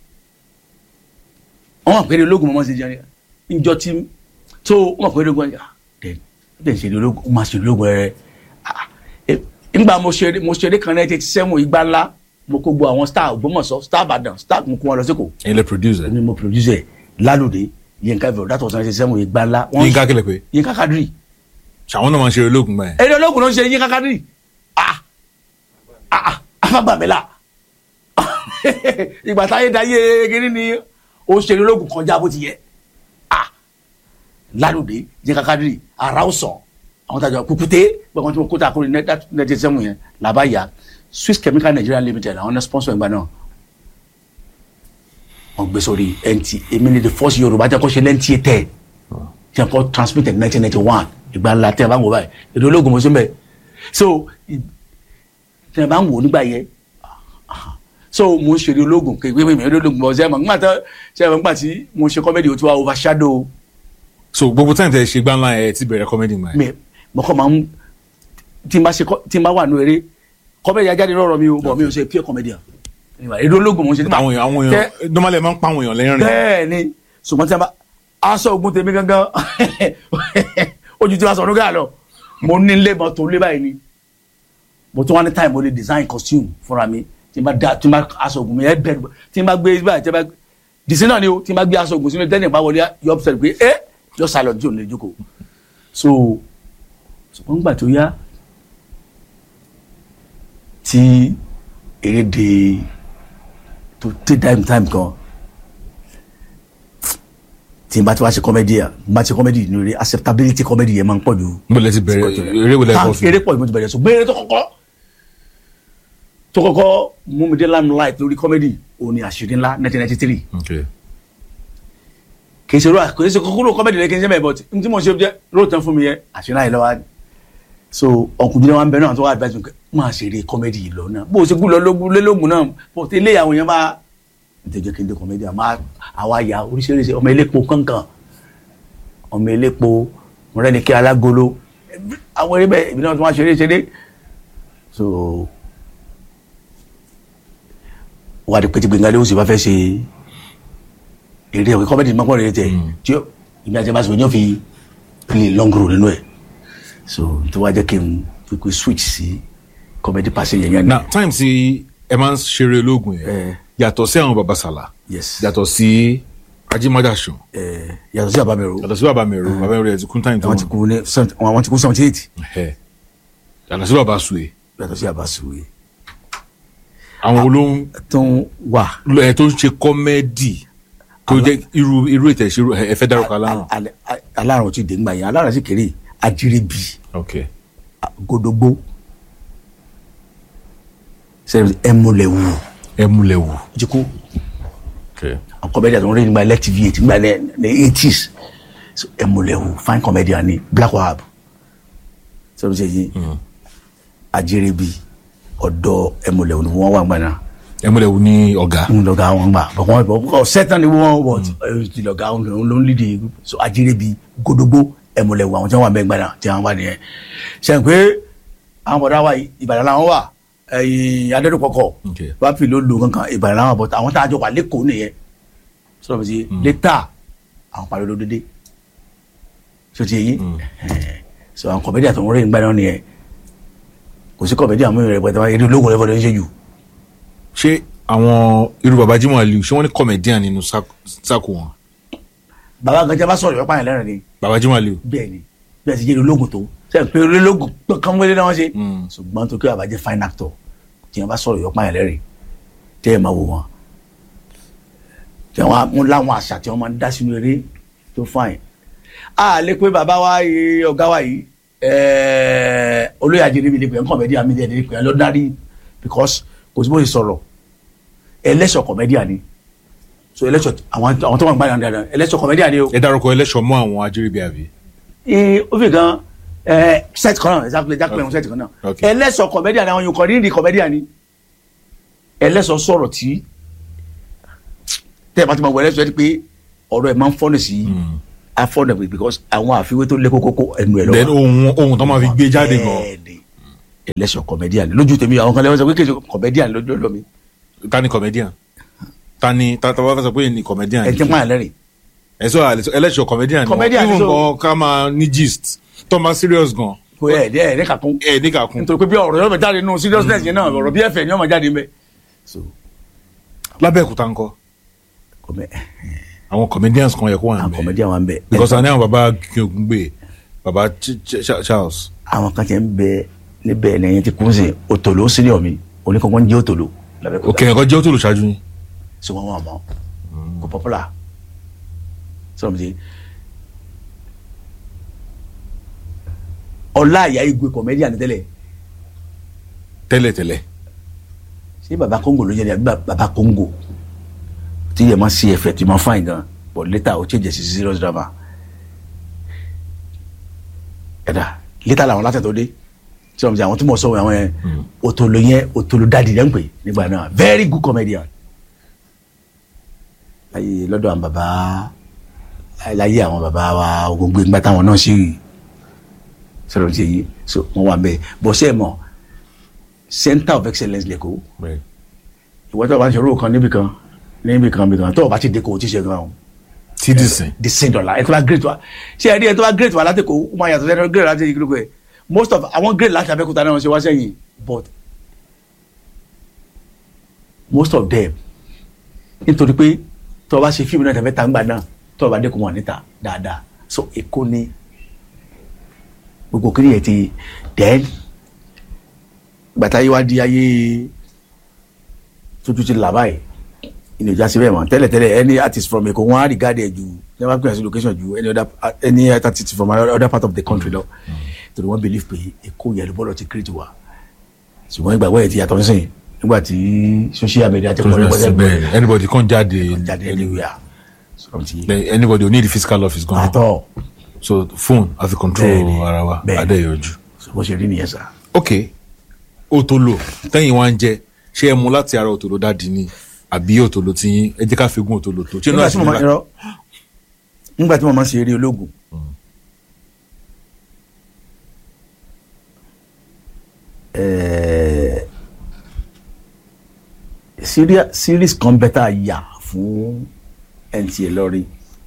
ọmọ pẹ̀lú ológun mo máa ṣe jẹ́ njọ tí tó ọmọ pẹ̀lú ológun ẹ̀ ẹ̀ ṣe ní ológun máa ṣe ológun ẹ̀ nígbà mo ṣeré mo ṣeré kan nineteen eighty seven Ìgbà Ńlá mo kó gbọ́ àwọn star Ògbómọ̀ṣọ́ star Ìbàdàn star mo kó wọn lọ sí Èkó. ẹ̀yin lè producer. èmi mo producer Lálùdé Yínká Ìfẹ́ that was nineteen eighty seven Ìgbà Ńlá. Yínká kílẹ̀ pé. Yínká Kádírì. ṣàwọn náà máa ń ṣe ológun báyìí. eré ológun ló ń ṣe Yínká Kádírì ah ah afagbàmílà ìgbà táyé dáyé kiri ni ó ṣeré ológun kọjá bó ti yẹ ah Lálùdé Yínká Kádírì ara ó sàn àwọn tajà kúkúté gbọ̀ngàn tí mo kó ta kúrò ní nineteen seven yẹn làbá yá Swiss Chemical Nigeria Limited àwọn sponsor ìgbà náà wọ́n gbé sórí N T A èmi ni the first Yorùbá jẹ́ kó ṣe N T A tẹ̀ tí a kọ́ transmitted nineteen ninety one Ìgbà Ńlá tí a bá ń wò báyìí èdè ológun mo ṣe ń bẹ̀ so tí a bá ń wò nígbà yẹn so mo ń ṣeré ológun kéwé mi èdè ológun mo ṣe é mọ̀ nígbà tí ṣe é mọ̀ nígbà tí mo ṣe comedy ó ti wá overshadow. so gbogbo time tẹ ṣe Ìgbà Ńlá ẹ ti bẹ̀rẹ̀ comedy mọ́ ẹ. mo kọ́ máa ń tí n bá ṣe tí n bá wà nù eré comedy ajáde lọ́rọ̀ mi o bọ̀ mi ò ṣe pure comedian èdè ológun mo ń ṣe. àwọn èèyàn àwọn èèyàn normally máa ń pa àwọn èèyàn lẹ́rìn. bẹ́ẹ̀ ni ṣùgbọ́n tí a bá aṣọ ogun tèmi gangan ojú tí wàá sọ̀rọ̀ gà lọ mo ní ilé mọ́ tó lé báyìí ni mo tún wá ní time mo lè design costume fúnra mi tí n bá da tí n bá aṣọ ogun mi ẹ bẹ̀rù tí n bá gbé báyìí tí n bá dìsín náà ni o tí n bá gbé aṣọ ogun sínú tẹ́lẹ̀ bá wọlé yọ upset pé ẹ yọ sálọ tí ò lè jókòó so ṣùgbọ́n gbà tó yá tí eré de tó take time time kan tí n bá ti wá ṣe comedy n bá ṣe comedy ní orí acceptability comedy yẹn máa ń pọ̀ ju. mo lè ti bẹ̀rẹ̀ eré wọlé ẹ̀kọ́ fún mi. eré pọ̀ ju mo ti bẹ̀rẹ̀ so gbére tó kọ́kọ́ tó kọ́kọ́ mú mi dé limelight lórí comedy òun ni Àṣírí Ńlá nineteen ninety three. kì í ṣe kò í ṣe kúrò comedy lẹ́kìn ṣe bẹ́ẹ̀ but n tí mo ṣe jẹ́ róòtán fún mi yẹn Àṣírí Ńlá yìí lọ́wọ́ so ọkùnrin wa ń bẹ náà tó wà advice mi máa ṣeré comedy yìí lọ náà bó o ṣe kú lọ lógún lélógún náà bó ilé ìyàwó yẹn máa ntẹ̀jẹ̀ kí n dé comedy àmọ́ àwa ya oríṣiríṣi ọmọ elépo kankan ọmọ elépo mọ̀rẹ́ni kí alágolo àwọn eré bẹ́ẹ̀ ibi náà tó wá ṣeré ṣeré so wà á di pété gbẹ̀ngàdé ó sì bá fẹ́ ṣe eré ọ̀kẹ́ comedy máa pọ̀ rẹ̀ tẹ̀ tí ìgbà tí a bá sọ yẹn fi play long road nínú ẹ̀ so tó wá jẹ́ kí n pípé switch sí comedy passing yẹn yẹn. na time tí ẹ máa ń ṣeré ológun yẹn yàtọ̀ sí àwọn Baba Sala yàtọ̀ sí Ajímọ́dàsùn yàtọ̀ sí Babamẹ́rò yàtọ̀ sí Babamẹ́rò Babamẹ́rò ẹ̀ ti kún time tó wọn ti kú ní wọn ti kú seventy eight yàtọ̀ sí Baba Suwe yàtọ̀ sí Baba Suwe àwọn olóhùn tó ń wà ẹ tó ń ṣe kọ́mẹ́dì tó jẹ́ irú irú ètò ìṣirò ẹ fẹ́ dárúkọ Aláràn. Aláràn ti dé ńgbà yẹn Aláràn sì kéré Ajírébi Godogbo sẹ́yìn Ẹmúlẹ̀wù Ẹmúlẹ̀wù jiko àwọn comedian tó ń rí nígbà L T V eight nígbà ní eighties so Ẹ̀múlẹ̀wù fine comedian ni Black Wahab sọ bí ṣe yí Ajẹ́rẹ́bí ọ̀dọ̀ Ẹ̀múlẹ̀wù ni wọ́n wà gbà náà. Ẹ̀múlẹ̀wù ní ọ̀gá. ń lọ́gá wọn gbà bọ̀kọ́ bọ̀kọ́ sẹ́tàn ni wọ́n wọ̀ ti lọ́gá wọn ló ń lídìí so Ajẹ́rẹ́bí Gódógbó Ẹ̀múlẹ̀wù àwọn tí wọ́n wà bẹ́ẹ̀ gbà náà tí wọ́n wà nìyẹn. sẹ́yìn pé àwọn bọ̀dá wa Ìbàdàn làwọn wà ẹ̀yìn Adẹ́rùpọ̀kọ̀ wá fi ló lo kankan Ìbàdàn làwọn bọ̀ àwọn tá a jọ wà lẹ́kọ̀ọ́ nìyẹn sọ̀rọ̀ mi ti létà àwọn parí ló dédé so ti yẹn so àwọn kọ̀mẹ́díà tó ń rí nígbà náà nìyẹn kò sí kọ̀mẹ́díà mú ìrẹ̀ pẹ̀tẹ́ eré ológun rẹ̀ fọdọ̀ ń ṣe jù. ṣé àwọn irú baba Jimoh Aliu ṣé wọ́n ní kọ̀mẹ́díà nínú sáàkù wọn. bàbá gànjẹ́ bá sọ̀rọ̀ yọpá yẹn lẹ́rìn ni. baba Jimoh Aliu. bẹ́ẹ̀ ni bẹ́ẹ̀ ti jẹ́ ológun tó sẹ́yìn pé ológun kan wọlé náà wọ́n ṣe ṣùgbọ́n tó kí bàbá jẹ́ fine actor tí wọ́n bá sọ̀rọ̀ yọpá yẹn lẹ́rìn tẹ́ ẹ̀ máa wò wọ́n tí wọ́n láwọn àṣà tí wọ́n máa ń dá sínú eré tó fine. a lè pé bàbá wa ọ̀gá wa yìí olóyè Ajẹ́rẹ́bí lè pè é kọ̀mẹ́díà mi lè pè é lọ́dárí because kò sí bó ṣe sọ̀rọ̀ ẹlẹ́ṣọ̀ kọ̀mẹ́díà ni so ẹlẹ́ṣọ̀ àwọn àwọn tó wà ń gbà dáadáa ẹlẹ́ṣọ̀ kọ̀mẹ́díà ni o. ẹ dárúkọ ẹlẹ́ṣọ̀ mọ́ àwọn Ajẹ́rẹ́bí àbí. ee ó fi gan set kan náà exactly exactly on set kan náà ẹlẹ́ṣọ̀ kọ̀mẹ́díà ni àwọn yòókù rí ní kọ̀mẹ́díà ni ẹlẹ́ṣọ̀ sọ̀rọ̀ tí tẹ́ ẹ bá ti máa wọ ẹlẹ́ṣọ̀ ẹ ti pé ọ̀rọ̀ ẹ̀ máa ń fọ́nì sí afọ́nà because àwọn àfiwé tó lé kókó ẹnu ẹ̀ lọ́wọ́. then ohun ohun tó máa fi gbé jáde gan. ẹlẹ́ṣọ̀ kọ̀mẹ́díà ni lójú tèmi àwọn kan lẹ́wọ́n sọ pé kéde kọ̀mẹ́díà ni lójú lọ́mi. ta ni kọ̀mẹ́díà ta ni ta ta wá fẹ́ sọ pé ni kọ̀mẹ́díà ni. ẹ ti máa lẹ́rìn. ẹ sọ ẹlẹ́ṣọ̀ kọ̀mẹ́díà ni Kọ̀mẹ́díà ni even so- gan ká máa ní gist tó máa serious gan. kò ẹ ẹ ẹ ní kàkún. ẹ ní kàkún. nítorí pé bí ọ̀rọ̀ yóò máa jáde nínú seriousness yẹn náà ọ̀rọ̀ bí ẹ̀fẹ̀ ni yóò máa jáde ńbẹ̀. so lábẹ́òkúta ńkọ́ kọ̀mẹ́ àwọn comedians kan yẹ kó wà àwọn níbẹ̀ kọ̀mẹ́díà wà ń bẹ̀. because àní àwọn baba Kingogbe baba Ch- Ch- Ch- Charles. àwọn kan tẹ̀ ń bẹ níbẹ̀ lẹ́yìn tí kún sí òtòló senior mi oníkankan ń jẹ́ òtòló. lábẹ́òkúta. òkè ẹ̀kọ́ jẹ́ ó tó lò ṣáájú yín. so wọn wà mọ́ kò popular sọ mi ti ọlá àyà igwe kọ̀mẹ́díà ní tẹ́lẹ̀ tẹ́lẹ̀ tẹ́lẹ̀. ṣé baba Congo ló jẹ́ ní àbí baba Congo tí yẹ máa ṣe ẹ̀fẹ̀ tí máa fáìn gan but later ó change sí serious drama ẹ̀dá later làwọn látẹ̀ tó dé tí wọ́n mi sẹ́ àwọn tí mo sọ àwọn yẹn òtòló yẹn òtòló dáàdì rẹ̀ ń pè nígbà náà very good comedian láyé lọ́dọ̀ àwọn baba láyé àwọn baba wa Ògúngbè ńgbà táwọn náà sì sọ̀rọ̀ ti yìí so wọ́n wà bẹ́ẹ̀ bọ́ sẹ́ẹ̀ mọ̀ center of excellence lẹ́kọ̀ọ́ ìwọ́n tó o bá ń ṣe orúkọ kan níbi kan níbi kan níbi kan tó o bá ti dé kó o ti ṣe gan o. tí dì sìn. the same dollar ẹ tó bá great wa ṣé ẹ rí ẹ tó bá great wa láti kó o máa yàtọ̀ sẹ́ni great láti ìkílókò ẹ most of àwọn great láti Abẹ́òkúta náà ṣe wá sẹ́yìn but most of them nítorí pé tó o bá ṣe fíìmù náà tẹ̀fẹ́ tàǹgbà náà tó o bá dé kó wọn níta dáadáa so Èkó ni gbogbo kiri yẹn ti then gbàtà yìí wá di ayé tuntun ti là báyìí ilé ìjà síbẹ̀ mọ́ tẹ́lẹ̀tẹ́lẹ̀ any artist from Èkó wọ́n á regard ẹ̀ ju never pay as location ju any other any artist from other part of the country lọ torí wọ́n believe pé Èkó yẹn ló bọ́lọ̀ ti create wa ṣùgbọ́n ìgbàgbọ́ yẹn ti yàtọ̀ nísìnyí nígbà tí social media ti pọ̀ nípa bẹ́ẹ̀ anybody kan jáde jáde anywhere Like, anybody who need the physical office gan. àtọ̀ so phone àfi control Bẹ́ẹ̀ni, ara wa bẹ́ẹ̀ni. adéyọjú. bó ṣe rí nìyẹn sá. ok òtòlò tẹ́yìn wá ń jẹ ṣé ẹ mú láti ara òtòlò dáàdi ni àbí òtòlò tí yín ẹ jẹ́ ká fi gún òtòlò tó. nígbà tí mo máa irọ́ nígbà tí mo máa ṣe eré ológun ẹ̀ẹ́ seria- series kan bẹ́tà yà fún N T A lọ́rí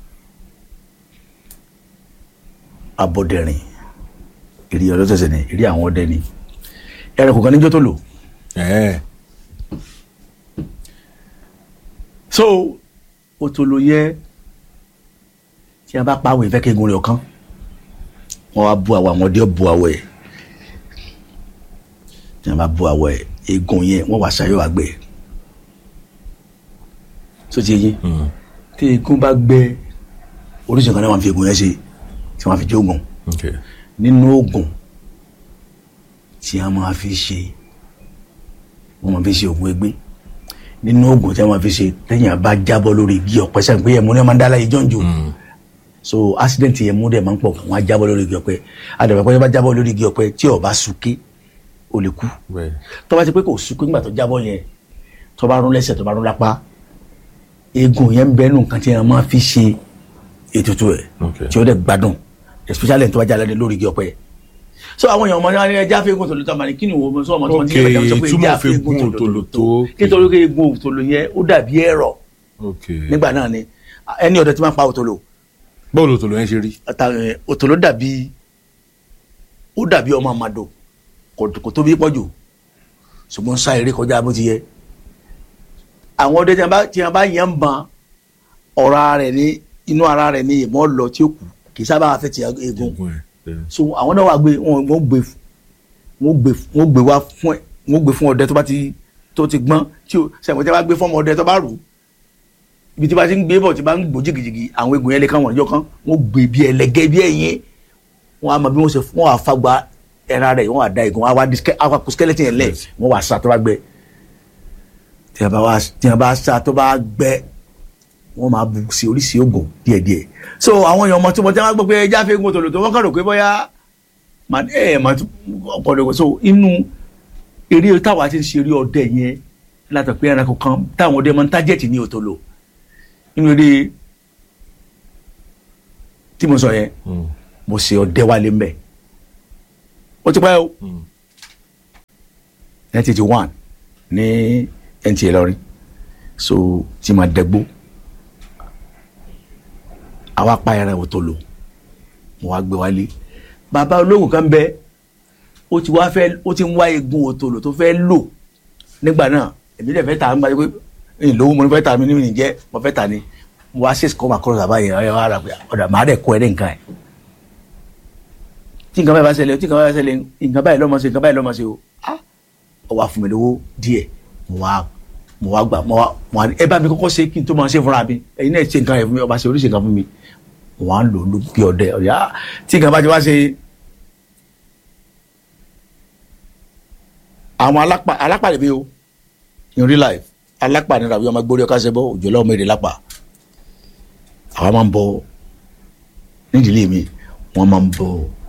Abọ́dẹ̀rìn eré ọlọ́sẹ̀sẹ̀ ni eré àwọn ọdẹ ni ẹ̀rọ kò kàn níjọ́ tó lò. ẹ so òtòlò yẹ tí a bá pa àwọn ìfẹ́ kéegun rẹ̀ ọ̀kan wọ́n wá bu àwọ̀ àwọn ọdẹ bu àwọ̀ ẹ̀ tí a bá bu àwọ̀ ẹ̀ eegun yẹn wọ́n wá ṣayọ̀ àgbẹ̀ so ti yé tí eegun bá gbẹ oríṣi kan náà wọ́n fi eegun yẹn ṣe tí wọ́n fi jẹ́ oògùn ok nínú oògùn tí a máa fi ṣe wọ́n máa fi ṣe oògùn egbé nínú oògùn tí wọ́n fi ṣe téèyàn bá jábọ́ lórí igi ọ̀pẹ sẹ́yìn pé ẹ̀mú ni wọ́n máa ń dá láyé jọ́njọ́ so accident yẹn mú dẹ̀ máa ń pọ̀ wọ́n á jábọ́ lórí igi ọ̀pẹ àdàbẹ̀ pé wọ́n bá jábọ́ lórí igi ọ̀pẹ tí ó bá súnké ó lè kú tó bá ti pé kò súnké nígbà tó jábọ́ yẹn tó bá rún lẹ́sẹ̀ tó bá rún lápá eegun yẹn ń bẹ nù nǹkan tí wọ́n máa fi ṣe ètùtù ẹ̀ tí ó dẹ̀ gbádùn especially tó bá jáde lórí igi ọ̀pẹ so àwọn èèyàn ọmọ ní ẹja fẹ́ẹ́ gùn tòló tó máa ní kí ni wo sọ ọmọ tí wọ́n ti yẹ kẹta sọ pé ẹja fẹ́ẹ́ gùn tòló tó nítorí pé egun òtòló yẹn ó dàbí ẹ̀rọ nígbà náà ni ẹni ọ̀dọ́ tí máa pa òtòló. báwo ló òtòló yẹn ṣe rí. òtòló dàbí ó dàbí ọmọ àmàdò kò tóbi pọ̀ jù ṣùgbọ́n sá eré kọjá bó ti yẹ. àwọn ọdẹ tí wọn bá yẹn ń ban ọ̀rá rẹ̀ ní inú ara rẹ̀ ní ìmọ̀ lọ tí ó kù kì í sábà fẹ́ ti egun so àwọn náà wà gbé wọn gbé wọn gbé wọn gbé wá fún ẹ wọn gbé fún ọdẹ tó bá ti tó ti gbọ́n tí o sẹ̀wọ̀n tí a bá gbé fún ọmọ ọdẹ tó bá rù ibi tí a bá ti ń gbé bọ̀ tí a bá ń gbó jìgìjìgì àwọn egun yẹn lè kàn wọ́n ọjọ́ kan wọ́n gbé bí ẹlẹ́gẹ́ bí ẹ̀yìn wọ́n á mọ bí wọ́n ṣe wọ́n á fagbá ẹran rẹ̀ wọ́n á da egun wọ́n á wá kó skeleton yẹn lẹ̀ wọ́n wá sa tó bá gbẹ tí a bá wá tí a bá sa tó bá gbẹ wọ́n máa bu sí oríṣi oògùn díẹ̀díẹ̀ so àwọn èèyàn ọmọ tí wọ́n ti máa gbọ́ pé ẹja fẹ́ gun tòlótò wọ́n kàn rò pé bóyá ẹ ẹ máa ọ̀pọ̀lọpọ̀ so inú eré táwa ti ń ṣe eré ọdẹ yẹn látọ̀ pé ẹranko kan táwọn ọdẹ máa ń tájẹ̀tì ní òtòlò inú eré tí mo sọ yẹn mo ṣe ọdẹ wálé mbẹ ó ti pẹ́ o nineteen eighty one ní N T A Ìlọrin so tí máa dẹgbó àwa pa ẹran òtòlò mo wá gbé wálé bàbá ológun kan bẹ ó ti wá fẹ́ ó ti ń wá egun òtòlò tó fẹ́ lò nígbà náà èmi dẹ̀ fẹ́ ta nígbà pé ẹ̀yìn lówó mo ní fẹ́ ta mi ní jẹ́ mo fẹ́ ta ni mo wá ṣèṣì kọ́ máa kọ́ bàbá yẹn ọ̀yọ́ ara pé ọ̀dà máa dẹ̀ kọ́ ẹ ní nǹkan ẹ̀ tí nǹkan báyìí bá ṣẹlẹ̀ tí nǹkan báyìí bá ṣẹlẹ̀ nǹkan báyìí lọ́mọ ṣe nǹkan báyìí lọ́mọ ṣe o ah ó wá fún mi lówó díẹ̀ mo wá mo wá gbà mo wá mo wá ẹ bá mi kọ́kọ́ ṣe kí n tó máa ṣe fúnra mi ẹ̀yin náà ṣe nǹkan ẹ̀ fún mi ọba ṣe oríṣi nǹkan fún mi wọ́n á lò ó bí ọdẹ ọ̀yá tí nǹkan bá ti wá ṣe àwọn alápá alápá rẹ̀ bí o in real life alápá ni ràbí ọmọ gbórí ọkà ṣe bọ́ òjò lọ́wọ́ mẹ́rin lápá àwọn máa ń bọ nídìílé mi wọ́n máa ń bọ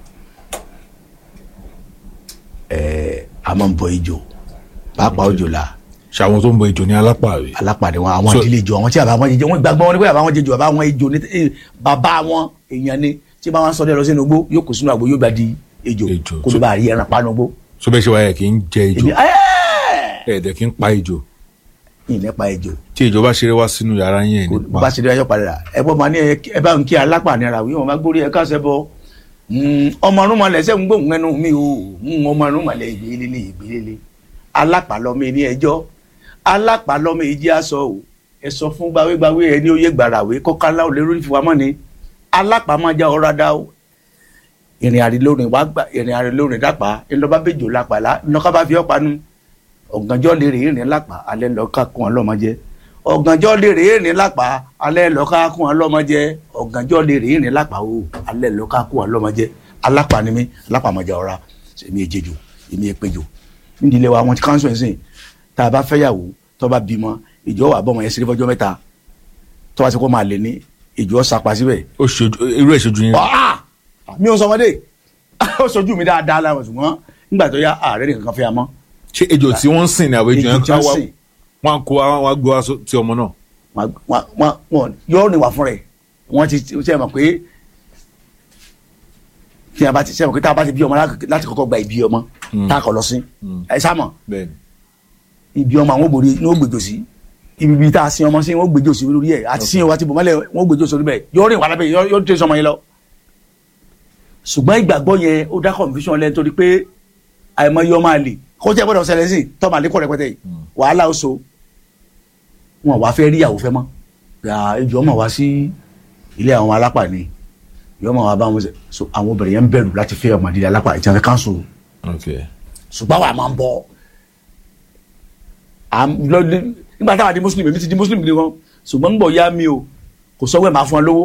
ẹ̀ẹ́ a máa ń bọ ejò pàápàá òjò la. ṣàwọn tó ń bọ ejò ní alápá rẹ̀. alápá ni wọn àwọn ìdílé ejò àwọn tí àbá wọn jẹjẹ wọn gbàgbọ́ wọn ni pé àbá wọn jẹjọ àbá wọn ejò ní bàbá wọn èèyàn ni tí bá wọn sọ dẹ lọ sínú igbó yóò kó sínú àgbo yóò gba di ejò kó ló bá rí ẹran panu igbó. so bẹ́ẹ̀ ṣe wáyé kì í jẹ ejò ẹ̀ẹ́dẹ̀ kì í pa ejò. ìyìn pa ejò. tí ejò bá ṣeré wá sínú yàrá yẹn nípa. bá ṣeré wá yọ padà ẹ bọ́ máa ní ẹ bá ń kí alápá ní ara wí wọn bá gbórí ẹ káṣẹ bọ ọmọ ọdún malẹ̀ ṣẹ́ ń gbóhùn ẹnu mi o ọmọ ọdún malẹ̀ ìgbélélé ìgbélélé alápá lọ́mọ ẹni ẹjọ́ alápá lọ́mọ èjì aṣọ o ẹ sọ fún gbawégbawé ẹni ó yé gbàràwé kọ́kálá ò lérò ìfowópamọ́ ni alápá máa já ọ̀rá dá o ìrìn àrí lórin wá gbà ìrìn àrí lórin dápá ńlọba bẹjọ lápàlá ńlọka bá fi ọpa nu ọ̀gànjọ́ lè rè ìrìn lápá alẹ́ ńlọka kún ọlọ́mọjẹ ọ̀gànjọ́ lè rè ìrìn lápá alẹ́ ńlọka kún ọlọ́mọjẹ ọ̀gànjọ́ lè rè ìrìn lápá o alẹ́ ńlọka kún ọlọ́mọjẹ alápá ni mí alápá máa já ọ̀rá èmi èjèjò èmi èpèjò nídìílé wa wọn ti káńsù ẹ̀sìn tá a bá fẹ́yàwó tó bá bímọ ìjọ wà bọ́mọ yẹn sí fọ́jọ́ mẹ́ta tó bá ti kọ́ máa lè ní ìjọ sapa síbẹ̀. ó ṣojú irú ẹ̀ ṣojú yẹn. mi ò sọmọdé ó ṣojú mi dáadáa láwọn ṣùgbọ́n nígbà tó yá ààrẹ nìkan kan fẹ́ ya mọ́. ṣé ejò tí wọ́n ń sìn ní àwọn ejò yẹn ká wá wọn kó wọn gbé wá ti ọmọ náà. wọn yóò rìn wá fún rẹ wọn ti ṣe mọ̀ pé tí a bá ti ṣe mọ̀ pé tá a bá ti bí ọmọ láti kọ́kọ́ gba ìbí ọmọ tá a kọ lọ sí ẹ sá mọ̀ ibi ọmọ àwọn òbòrí ní ó gbèjò sí ibi ibi tá a sin ọmọ sí wọn gbèjò sí lórí ẹ àti sin ìwà tí bòmọlẹ wọn gbèjò sórí bẹ́ẹ̀ yóò rìn wà lábẹ́ yóò tẹ sọmọ yẹn lọ. ṣùgbọ́n ìgbàgbọ́ yẹn ó dá confusion lẹ́nu torí pé àìmọye ọmọ àlè kó jẹ́ gbọ́dọ̀ ṣẹlẹ̀ sí tọ́mọ àlè kọ́ rẹpẹtẹ yìí wàhálà ó so wọn wàá fẹ́ rí ìyàwó fẹ́ mọ́ ìjọ ọmọ wá sí ilé àwọn alápá ni ìjọ ọmọ wa bá wọn so àwọn obìnrin yẹn ń bẹ̀rù láti fẹ́ ọmọdé alápá ìtàn káńsù ṣùgbọ́n wàá máa ń bọ̀ nígbà táwa di muslim èmi ti di muslim ni wọn ṣùgbọ́n ń bọ̀ ya mi o kò sọ wẹ́ẹ̀ máa fún ọ lówó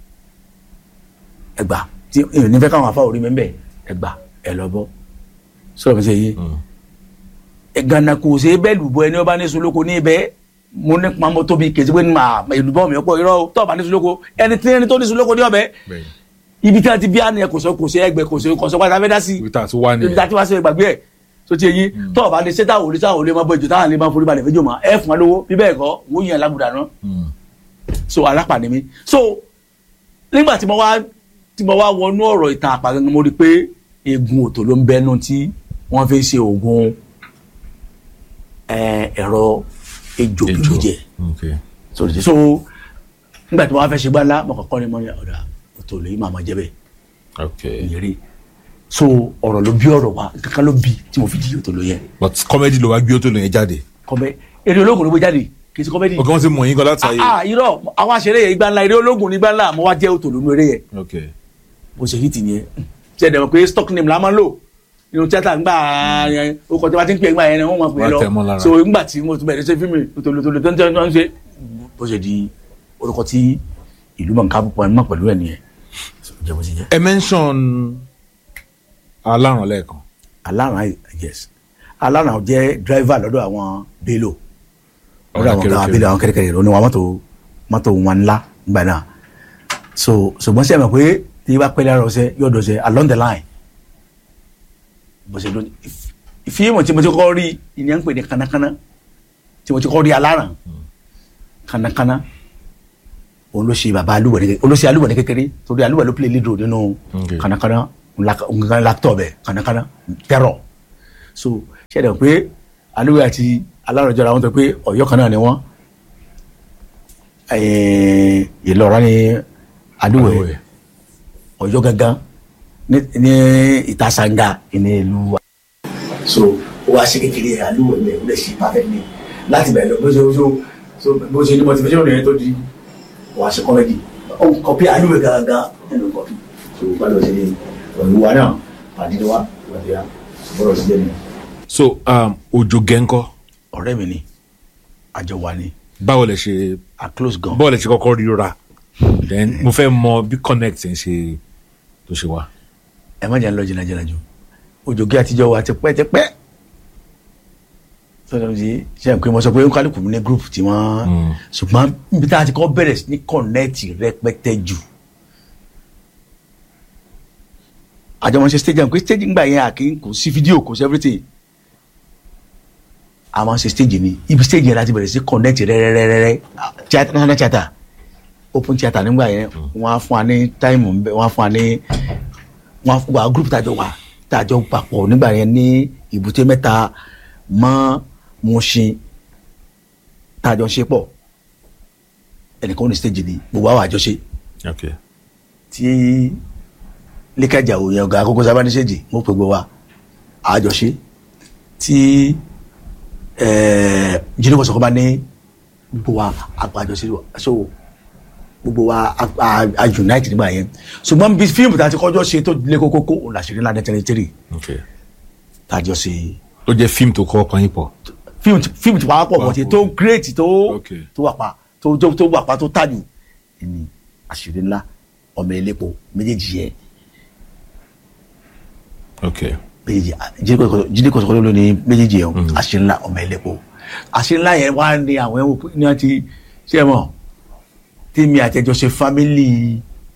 ẹgbà tí èèyàn nífẹ̀ẹ́ káwọn afá orí mi ń bẹ̀ ẹgbà ẹ lọ bọ́ sọ̀rọ̀ mi ṣe yé gànà kò ṣe bẹ́ẹ̀ lùbọ́ ẹni ọba ní solóko ní ibẹ̀ mo ní pamọ́ tóbi kèsì pé ní ma ìlúbọ̀ mi ọ̀pọ̀ irọ́ tọ́ọ̀bà ní suloko ẹni tí ẹni tó ní suloko ní ọ̀bẹ ibi tí a ti bí a ní ẹ kò sọ kò sí ẹgbẹ́ kò sí kò sọ pátá fẹ́ dá sí ibi tá a ti wá ní ibi tá a ti wá sí ìgbàgbé ẹ̀ tó ti yẹyin tọ́ọ̀bà ní sẹ́tà òòlù sáà òòlù máa bọ ìjọ táwọn lè máa forí balẹ̀ fẹ́jọ́ mọ́ ẹ fún wa lówó bí bẹ́ẹ̀ kọ́ wọ́n yàn lágùdà náà so alápá ni mi so nígbà tí mo wá tí mo wá wọnú ọ̀rọ̀ ìtàn àpà gangan mo rí pé eegun òtò ló ń bẹnu tí wọ́n fi ṣe oògùn ẹ̀rọ ejò jíjẹ so nígbà tí wọ́n fẹ́ ṣe gbálá mo kọ́kọ́ ní mọ́ ní ọ̀dà òtò lè máa máa jẹ́ bẹ́ẹ̀ ìyẹrẹ so ọ̀rọ̀ ló bí ọ̀rọ̀ wa kankan ló bí tí mo fi di òtò ló yẹ. but comedy ló wá gbé òtò ló yẹn jáde. kọ́mẹ́ eré ológun ló gbé jáde kì í ṣe comedy. ok wọ́n ti mọ̀ yín kan láti ayé. ah irọ́ àwọn aṣeré yẹn igba ńlá eré ológun ní igba ńlá mo wá jẹ́ òtò lónú eré yẹn. ok bó ṣe hit nìyẹn ṣe dẹ̀ mọ̀ pé stock name la máa ń lò nínú tíátà ńgbà yẹn o kò tí wọ́n ti ń pè ńgbà yẹn ni wọ́n máa pè é lọ so ńgbà tí mo tún bẹ̀rẹ̀ ṣe fíìmù òtòlótòló tó ń tẹ́ ń ṣe bó ṣe di orúkọ tí ìlú mọ̀ nǹkan púpọ̀ ẹ̀ mọ̀ pẹ̀lú ẹ̀ nìyẹn. ẹ mention Aláràn lẹ́ẹ̀kan. Aláràn yes Aláràn jẹ́ driver lọ́dọ̀ àwọn Bello lọ́dọ̀ àwọn kan Bello àwọn kẹ́rẹ́kẹ́rẹ́ lónìí wọn mọ́tò mọ́tò wọn ńlá ńgbà náà so ṣùgbọ́n sí ẹ̀ mọ̀ pé tí bá pẹ́ lára ọ̀sẹ̀ yóò dọ̀sẹ̀ along the line bó ṣe lónìí fíìmù tí mo ti kọ́ rí ìyẹn ń pè ní kánákáná tí mo ti kọ́ rí Aláràn kánákáná òun ló ṣe bàbá alúwẹ̀ ní olóṣè alúwẹ̀ ní kékeré torí alúwẹ̀ ló play lead role nínú kánákáná nǹkan láktọ̀ bẹ̀ kánákáná terror so ṣẹ̀dẹ̀ pé alúwẹ̀ àti Aláràn jọra wọn tó pé Ọ̀yọ́ kan náà ni wọ́n Ìlọra ní alúwẹ̀ Ọ̀yọ́ gangan ní Ìtasàngà ní ìlú wa so ó wá ṣe kékeré alúwẹ̀ lẹ̀ ó lè ṣe perfect ni láti bẹ̀rẹ̀ lọ bó ṣe bó ṣe ní motivation rẹ̀ tó di wàá ṣe kọ́mẹ́dì kọ́pì alúwẹ̀ gangan nínú kọ́pì so bá lọ sí ní olùwà náà àdínní wa wàdíyà bọ́rọ̀ sí jẹ́ni. so um, Òjògẹ́ ńkọ́. ọ̀rẹ́ mi ni àjọ wa ni. báwo lẹ ṣe a close gan. báwo lẹ ṣe kọ́kọ́ ríra then mo fẹ́ mọ bí connect ń ṣe tó ṣe wá. ẹ má jẹ́ ń lọ jìnnà jìnnà jù Òjògẹ́ àtijọ́ wa ti pẹ́ ti pẹ́ sọ́dọ̀ sí ṣe é pé mo sọ pé kálukú ní group tí wọ́n ṣùgbọ́n níbi tá a ti kọ́ bẹ̀rẹ̀ ní connect rẹpẹtẹ jù àjọmọ̀ ṣe stage pé stage ńgbà yẹn àkí kò sí fídíò kò sí everything àwọn ṣe stage ni ibi stage yẹn láti bẹ̀rẹ̀ sí connect rẹ́rẹ́rẹ́rẹ́ theatre national theatre open theatre nígbà yẹn wọ́n á fún wa ní time wọ́n á fún wa ní wọ́n á fún wa group tàjọ wa tàjọ papọ̀ nígbà yẹn ní Ìbúté Mẹ́ta mọ́ Mùṣín tàjọ ṣe pọ̀ ẹnìkan ní stage ni gbogbo àwọn àjọṣe tí lẹ́kẹ̀jà òye ọ̀gá àkókò sábà ní ṣèjì mo pè gbọ́ wa àjọṣe tí jíde kọ̀sọ̀kọ̀ bá ní gbogbo wa àjọṣe so gbogbo wa a unite nígbà yẹn ṣùgbọ́n bí fíìmù tá a ti kọjọ́ ṣe tó lé kókókó òun làṣírí ńlá nẹ́tẹ̀rẹ́tẹ̀rì tá a jọ ṣe. ó jẹ́ fíìmù tó kọ́ ọkàn yín pọ̀. fíìmù tó wà pọ̀ bọ̀ tí tó great tó wà pa tó wà pa tó tàjù ní àṣírí ńlá ọmọ elépo méjèèjì yẹn. Okay. méjèèjì jíde kọsọkọ ló ní méjèèjì yẹn àṣírí ńlá ọmọ ẹlẹpọ àṣírí ńlá yẹn wá ní àwọn ẹwọ ní wọn ti ṣe mọ tèmi àtẹjọ ṣe fámìlì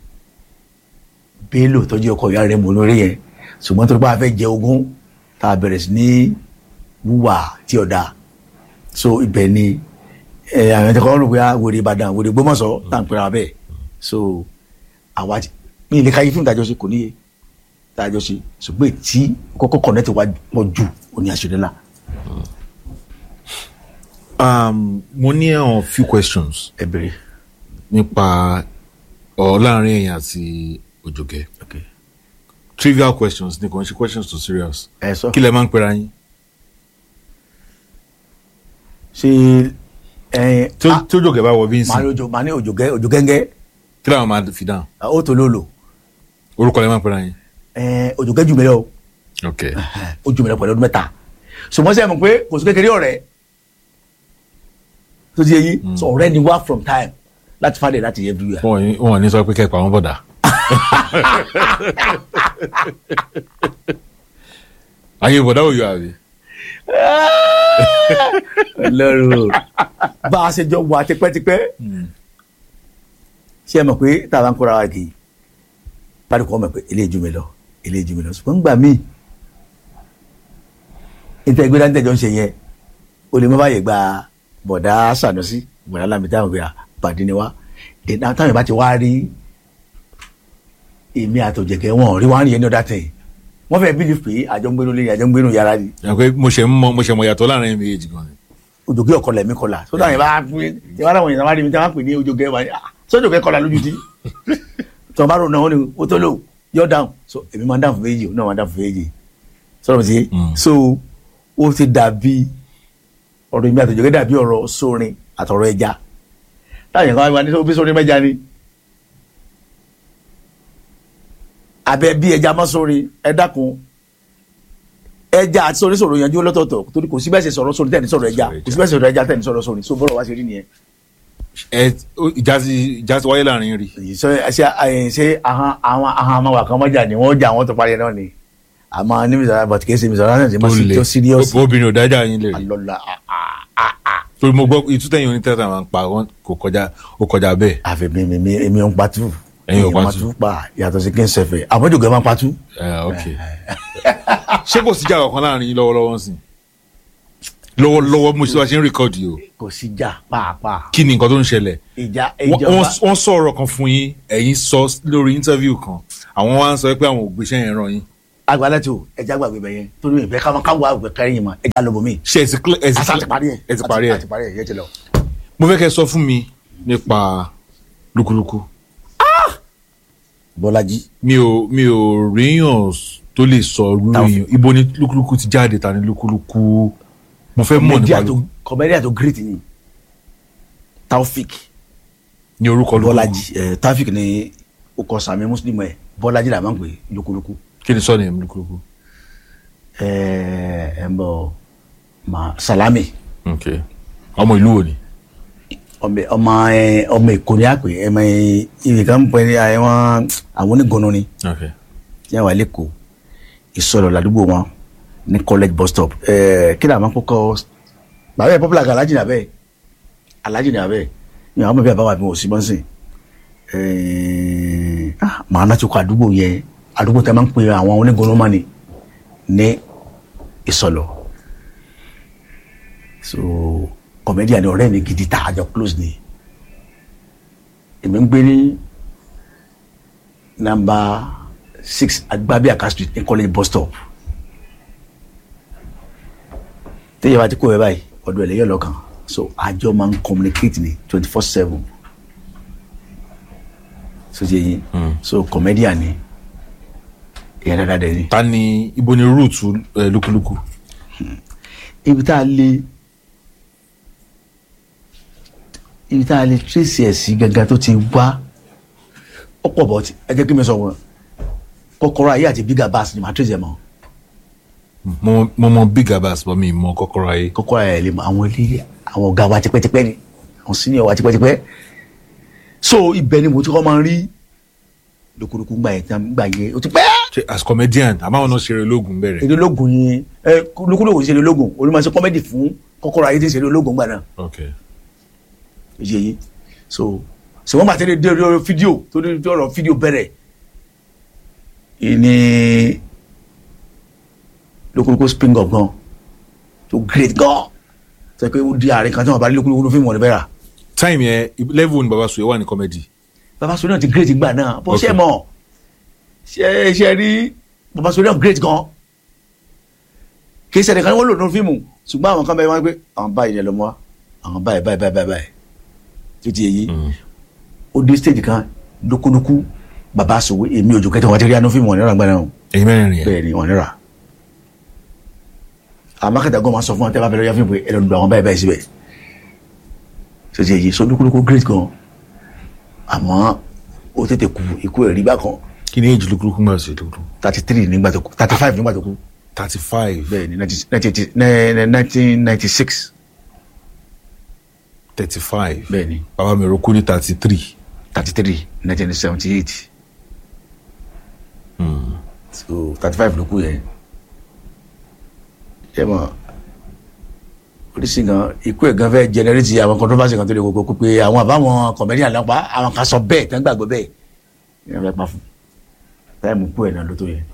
Bello tọjú ọkọ ìyá rẹ̀ mọ lórí yẹn ṣùgbọ́n tó bá a fẹ́ jẹ ogún tá a bẹ̀rẹ̀ sí ní wúwà tí ọ̀dà so ibẹ̀ ni àwọn ẹ̀jẹ̀ kan rò pé wòlé Ìbàdàn wòlé Gbọ́mọ̀ṣọ́ tá à ń pera bẹ́ẹ̀ so àwa mi ìlẹ́ka yìí fún ìdájọ́ ṣe kò níye tájọ ṣe ṣùgbọ́n tí kọ́kọ́ connect wa pọ̀ jù òní àṣírí ńlá. mo ní àwọn few questions. ẹ bèrè. nípa ọ̀ láàrin ẹ̀yin àti Òjògẹ́. okay. trivial questions ni kò ń ṣe questions too serious. ẹ sọ. kí lẹ máa ń pera yín. ṣe ẹ. tí Òjògẹ́ bá wọ bí n sìn. màá ní Òjò màá ní Òjògẹ́ Òjògẹ́ngẹ́. kí làwọn máa fi dáhùn. ó tó lólo. orúkọ lẹ máa ń pera yín. Òjògẹ́ jù mí lọ. ok. ó jù mí lọ pẹ̀lú ọdún mẹ́ta ṣùgbọ́n sẹ́yìn mọ̀ pé kò sí kékeré ọ̀rẹ́ tó ti yẹ yín so ọ̀rẹ́ ni wá from time láti fàdé láti yẹ everywhere. wọn wọn ní sọ pé kẹpà wọn bọ̀dà. ayé bọ̀dá òyò àbí. Ọlọ́run bá a ṣe jọ wà tipẹ́tipẹ́ ṣé ẹ mọ̀ pé táwa ń kóra wa kì í parí kọ́ mọ̀ pé eléyìí jù mí lọ eléyìí jù mí lọ ṣùgbọ́n gbà míì ìtẹ̀gbẹ́ dáńtẹ̀ jọ ń ṣe yẹn o lè má báyìí gba bọ̀dá Sànúsí bọ̀dá Lámì táwọn gbé pàdé ni wá ìdá táwọn ìbá ti wá rí èmi àtòjẹ̀kẹ́ wọn rí wá rí ẹni ọ̀dà tẹ̀ wọ́n fẹ́ bílíf pé àjọ ń gbénu lé àjọ ń gbénu yàrá ni. mo ṣe mọ mo ṣe mọ yàtọ̀ láàrin méjèèjì gan ni. Òjògé ọ̀kọlẹ̀ mi kọlà sódà yẹn bá pín ìwà àwọn èèyàn wá rí mi tí wọ́n pè ní Òjògé wa sójògé kọlà lójú tí tí wọ́n bá rò náà wọ́n ní o tó lò yọ dáhùn so èmi máa ń dáhùn fún méjì náà máa ń dáhùn fún méjì sọ̀rọ̀ sí so ó ti dàbí ọ̀rọ̀ èmi àtòjògé dàbí ọ̀rọ̀ sórin àtọ̀rọ̀ ẹja táyà kan wá ní sọ bí sórin mẹ́ja ni abẹ bí ẹja má sórin ẹ dákun ẹja àti sórin sọ̀rọ̀ yanjú lọ́tọ̀ọ̀tọ̀ torí kò sí bẹ́ẹ̀ ṣe sọ̀rọ̀ sórin tẹ̀ ní sọ̀rọ̀ ẹja kò sí bẹ́ẹ̀ ṣe sọ̀rọ̀ ẹja tẹ̀ ní sọ̀rọ̀ sórin so bọ́rọ̀ wá ṣe rí nìyẹn. ẹ ìjà ti ìjà ti wáyé láàrin rí. ṣe ṣe ṣe àwọn àwọn àwọn amáwá kan mọ́jà ni wọ́n jà wọ́n tó parí ẹ̀ náà ni àmọ́ ní mìsàlá but kì í ṣe mìsàlá náà ṣe má sí tó serious. obìnrin ò dájà yín lè rí. alọ́la torí mo gbọ́ ìtútẹ̀yìn onítẹ̀tà máa ń pa kò kọjá ó kọjá bẹ́ẹ̀. àfi mi mi èmi ò ń patú ẹ̀yin ò patú pa yàtọ̀ sí kí n ṣẹ̀fẹ̀ àbọ̀jọ̀gẹ́ máa patú. ok ṣé kò síjà kankan láàrin yín lọ́wọ́lọ́wọ́ sí lọ́wọ́lọ́wọ́ mo ṣe wá ṣe ń rìkọ́dì o. kò síjà pàápàá. kí ni nǹkan tó ń ṣẹlẹ̀. ìjà ìjọba wọ́n sọ̀rọ̀ kan fún yín ẹ̀yin sọ lórí íńtẹ́fíù kan àwọn wá ń sọ pé àwọn ò gbéṣẹ́ yẹn ràn yín. àgbàlẹ̀ tó ẹja gbàgbé bẹ̀ yẹn torí ìfẹ́ káwọn káwọn àgbẹ̀ kẹrin mọ́ ẹja lóbo mi. ṣe ẹ ti ẹ ti àti parí ẹ ẹ ti parí ẹ àti parí ẹ yẹ ti lọ. mo fẹ́ kẹ́ sọ fún mi nípa lúkúlúkú. Bọ́lájí. mi ò mi ò ríyàn tó lè sọ irú èèyàn ibo ni lúkúlúkú ti jáde ta ni lúkúlúkú mo fẹ́ mọ̀ nípa lúkúlúkú. kọmẹdíà tó great ni Taofik ní orúkọ lúkúlúkú. Bọ́lájí ẹ Taofik ni o kọ sàmì Muslim ẹ Bọ́lájí là máa ń pè lúkúlúkú. kí ni sọ ni lúkúlúkú. ẹ ẹ ń bọ ma Salami. ok ọmọ ìlú wo ni. ọmọ ọmọ ẹ ọmọ Èkó ni a pè ẹ mọ ibi kan pẹ ní àwọn àwọn onígbọnọ ni. ok yẹn wà lẹ́kọ̀ọ́ ìsọ̀rọ̀ ládùúgbò wọn ní college bus stop ẹ̀ẹ́ kí ni àwọn kọ́kọ́ bàbá yẹn popular alájì ní abẹ́ alájì ní abẹ́ ní àwọn ọmọ bíi àbáwá bí wọn ò sí bọ́nsìn ẹ̀ẹ́ màá náà ti kọ́ àdúgbò yẹn àdúgbò tẹ́ máa ń pè àwọn onígbọ̀nọ́mọ́ ni ní ìsọ̀lọ̀ so comedian ni ọ̀rẹ́ mi gidi tá a jọ close ni èmi ń gbé ní number six Agbabiaka street ní college bus stop tẹ́yẹ̀ bá ti kó ẹ báyìí ọdún ẹ̀ lẹ́yìn ọlọ́kan so àjọ máa ń communicate ní twenty four seven so ti yẹn so comedian ni ìyẹn dáadáa dẹ̀ ni. ta ni ibo ni rúùtù lúkúlúkú. ibi tá a lè ibi tá a lè tracy ẹ̀ sí gangan tó ti wá ọ̀pọ̀ bọ̀ ẹ jẹ́ kí mi sọ wọn kọ́kọ́rọ́ ayé àti bigger bass ni màá tracy ẹ̀ mọ́. mo mo mọ bigger bass bọ́ mi mọ kọ́kọ́rọ́ ayé. kọ́kọ́rọ́ ayé lè mọ àwọn ilé àwọn ọ̀gá wa tipẹ́tipẹ́ ni àwọn senior wa tipẹ́tipẹ́ so ibẹ̀ ni mo ti kọ́ máa ń rí lókùrúkú gbà yẹn tán gbà yẹn o ti pẹ́. as comedian àmọ́ ọ̀nà ṣeré ológun bẹ̀rẹ̀. èrè ológun yẹn ẹ lókùrúkú ṣeré ológun olùmọ̀ọ́sẹ̀ comedy fún kọ́kọ́rọ́ ayé tí ń ṣeré ológun gbà náà. ok yé yé so so wọ́n bá tẹ́lẹ̀ dé ọ̀rọ̀ fídíò tó dé ọ̀rọ̀ fídíò bẹ̀rẹ̀ ìní lókùrúkú spring up gan tó great gan tẹ́ pé ó di ààrẹ kan tí wọ́n bá rí lókùrúkú ló fi mọ̀ ní bẹ́ẹ̀ rà. time yẹn level ni Baba Suwe wà ní comedy. Baba Suwe náà ti great gbà náà bó ṣe mọ̀ ṣe ṣe rí Baba Suwe náà great gan kì í ṣe ẹnìkan ni wọ́n lò nínú fíìmù ṣùgbọ́n àwọn kan bẹ́ẹ̀ wọ́n pé àwọn báyìí ni ẹ lọ mọ́ àwọn báyìí báyìí báyìí báyìí tó ti yẹ yìí ó dé stage kan lókúlókú Baba Suwe èmi òjò kẹtẹ wọn ti rí àánú fíìmù wọn níra gbà náà. èyí mẹ́rin yẹn bẹ́ẹ̀ ni wọn níra àmọ́ kẹtẹ gan máa sọ fún wọn tẹ́ bá fẹ́ lọ́ọ́ yá fíìmù ẹ lọ́ọ́ lu àwọn báyìí báyìí síbẹ̀ tó ti yẹ yìí so lókúlókú great gan àmọ́ ó tètè kú ikú ẹ̀rí bákan. kí ni èjì lúkúlúkú máa ṣe lúkúlú. thirty three nígbà tó kú thirty five nígbà tó kú. thirty five. bẹ́ẹ̀ ni nineteen ninety six. thirty five. bẹ́ẹ̀ ni. bàbá mi ro kú ní thirty three. thirty three nineteen seventy eight. so thirty five ló kú yẹn. ẹ mọ̀ oríṣi gan ikú ẹ̀ gan fẹ́ generate àwọn controversy kan tó lè kókó pé àwọn àbáwọn comedian lọ́pàá àwọn kan sọ bẹ́ẹ̀ tán gbàgbọ́ bẹ́ẹ̀ ìyẹn fẹ́ pa fún táìmù kú ẹ̀ náà ló tó yẹ.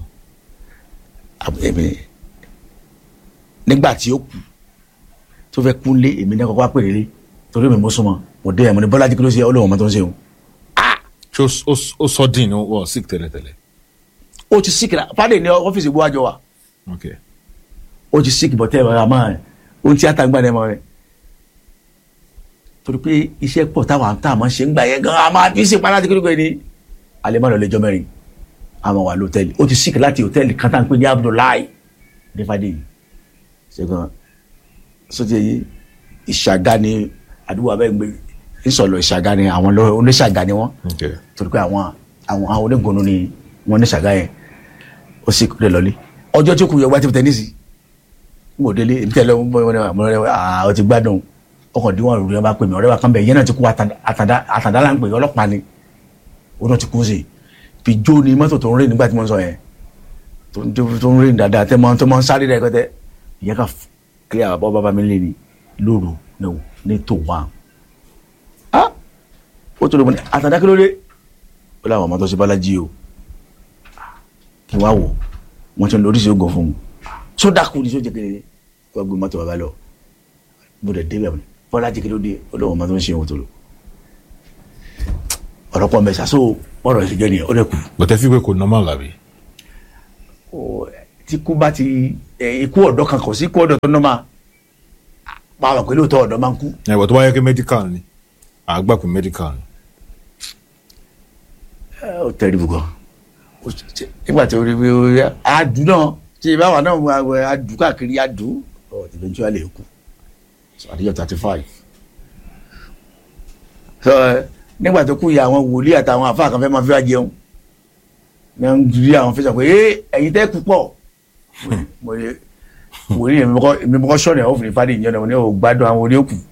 èmi nígbà tí ó kú tó fẹ́ kú lé èmi náà kọ́kọ́ pèrè lé torí mi mú súnmọ́ mo dé ẹ̀ mo ní Bọ́lájí kí ló ṣe ọlọ́wọ́n ọmọ tó ń ṣe òun. ṣé ó sọ dín ní wọ́n sick tẹ́lẹ̀tẹ́lẹ̀. ó ti sick náà fàdé ní ọ́fíìsì gbọ́ àjọ wa ó ti sick bọ̀ tẹ́ ẹ̀ máa máa ó ń tíátà gbà dẹ́mọ rẹ̀ torí pé iṣẹ́ pọ̀ táwọn tá a máa ṣe ń gbà yẹn gan a máa fi ṣe padà tí kúrúkú ẹni alẹ́ máa lọ lẹ́jọ́ mẹ́rin a máa wà lótẹ́ẹ̀lì ó ti sick láti hòtẹ́ẹ̀lì kan tá à ń pè ní Abdullahi nífàdé yìí ṣẹ́gun sọ́tì yìí Ìṣàgá ni àdúgbò abẹ́gbẹ́ ìsọ̀lọ̀ Ìṣàgá ni àwọn oníṣàgá ni wọ́n torí pé àwọn àwọn àwọn onígbòno ni wọ́n ní Ìṣàgá yẹn ó sì kúrẹ́ lọ́lé ọjọ́ tí ó kù yọ wá tí mo tẹ́ ní sí mo délé ibi tẹ́lẹ̀ mo ní mo ní ah ó ti gbádùn ọkọ̀ díwọ̀n rúurú yẹn bá pè mí ọ̀rẹ́ wa kan bẹ̀ yẹn náà ti kú àtàdá àtàdá là ń pè ọlọ́pàá ni ó náà ti kú sí fi jó ni mọ́tò tó ń rìn nígbà tí mo ń sọ yẹn tó ń rìn dáadáa tẹ́ mọ́ tó mọ́ ń sáré rẹ̀ kọ́tẹ́ ìyẹn ká kí àbọ̀ bàbá mi lé ní lóru ní tó wà á ó tó lè mọ ní àtàdá kí ló dé ó láwọn ọmọ tó ṣe Bọ́lájí o kí wá wò wọ́n ti ń lo oríṣi oògùn fún un sódà kù ní sójà kékeré wọ́n gbé mọ́tò bàbá lọ mo dẹ̀ débẹ̀ mi Bọ́lájí kí ló dé olóhùn ọmọ tó ń ṣe ohun tó lò ọ̀rọ̀ pọ̀ mẹ́sà so ọ̀rọ̀ ìṣèjọ́ ni ó dẹ̀ kù. bọ̀tẹ́ fi pé kò normal làbí. tí kú bá ti ikú ọ̀dọ́ kan kò sí ikú ọ̀dọ́ tó normal máa wà pé lóòótọ́ ọ̀dọ́ máa ń kú. ẹ̀wọ̀ tó bá yẹ kí medical ni àgbà pé medical ni. ó tẹ̀lé ibùkọ́ nígbà tí ó rí wí àdùn náà tí ìbá wà náà àdùn káàkiri àdùn ọ̀ eventually kú so àdéjọ́ thirty five. so nígbà tó kú yà àwọn wòlíì àtàwọn àfáà kan fẹ́ máa fi wá jẹun ní wọ́n rí àwọn fẹsẹ̀ pé ẹ̀yin tẹ́ kú pọ̀ wòlíì èmi mọ́kọ́ sọ̀rọ̀ ẹ̀ òfin ìfádìí ìjọba wọn ni ò gbádùn àwọn oní òkú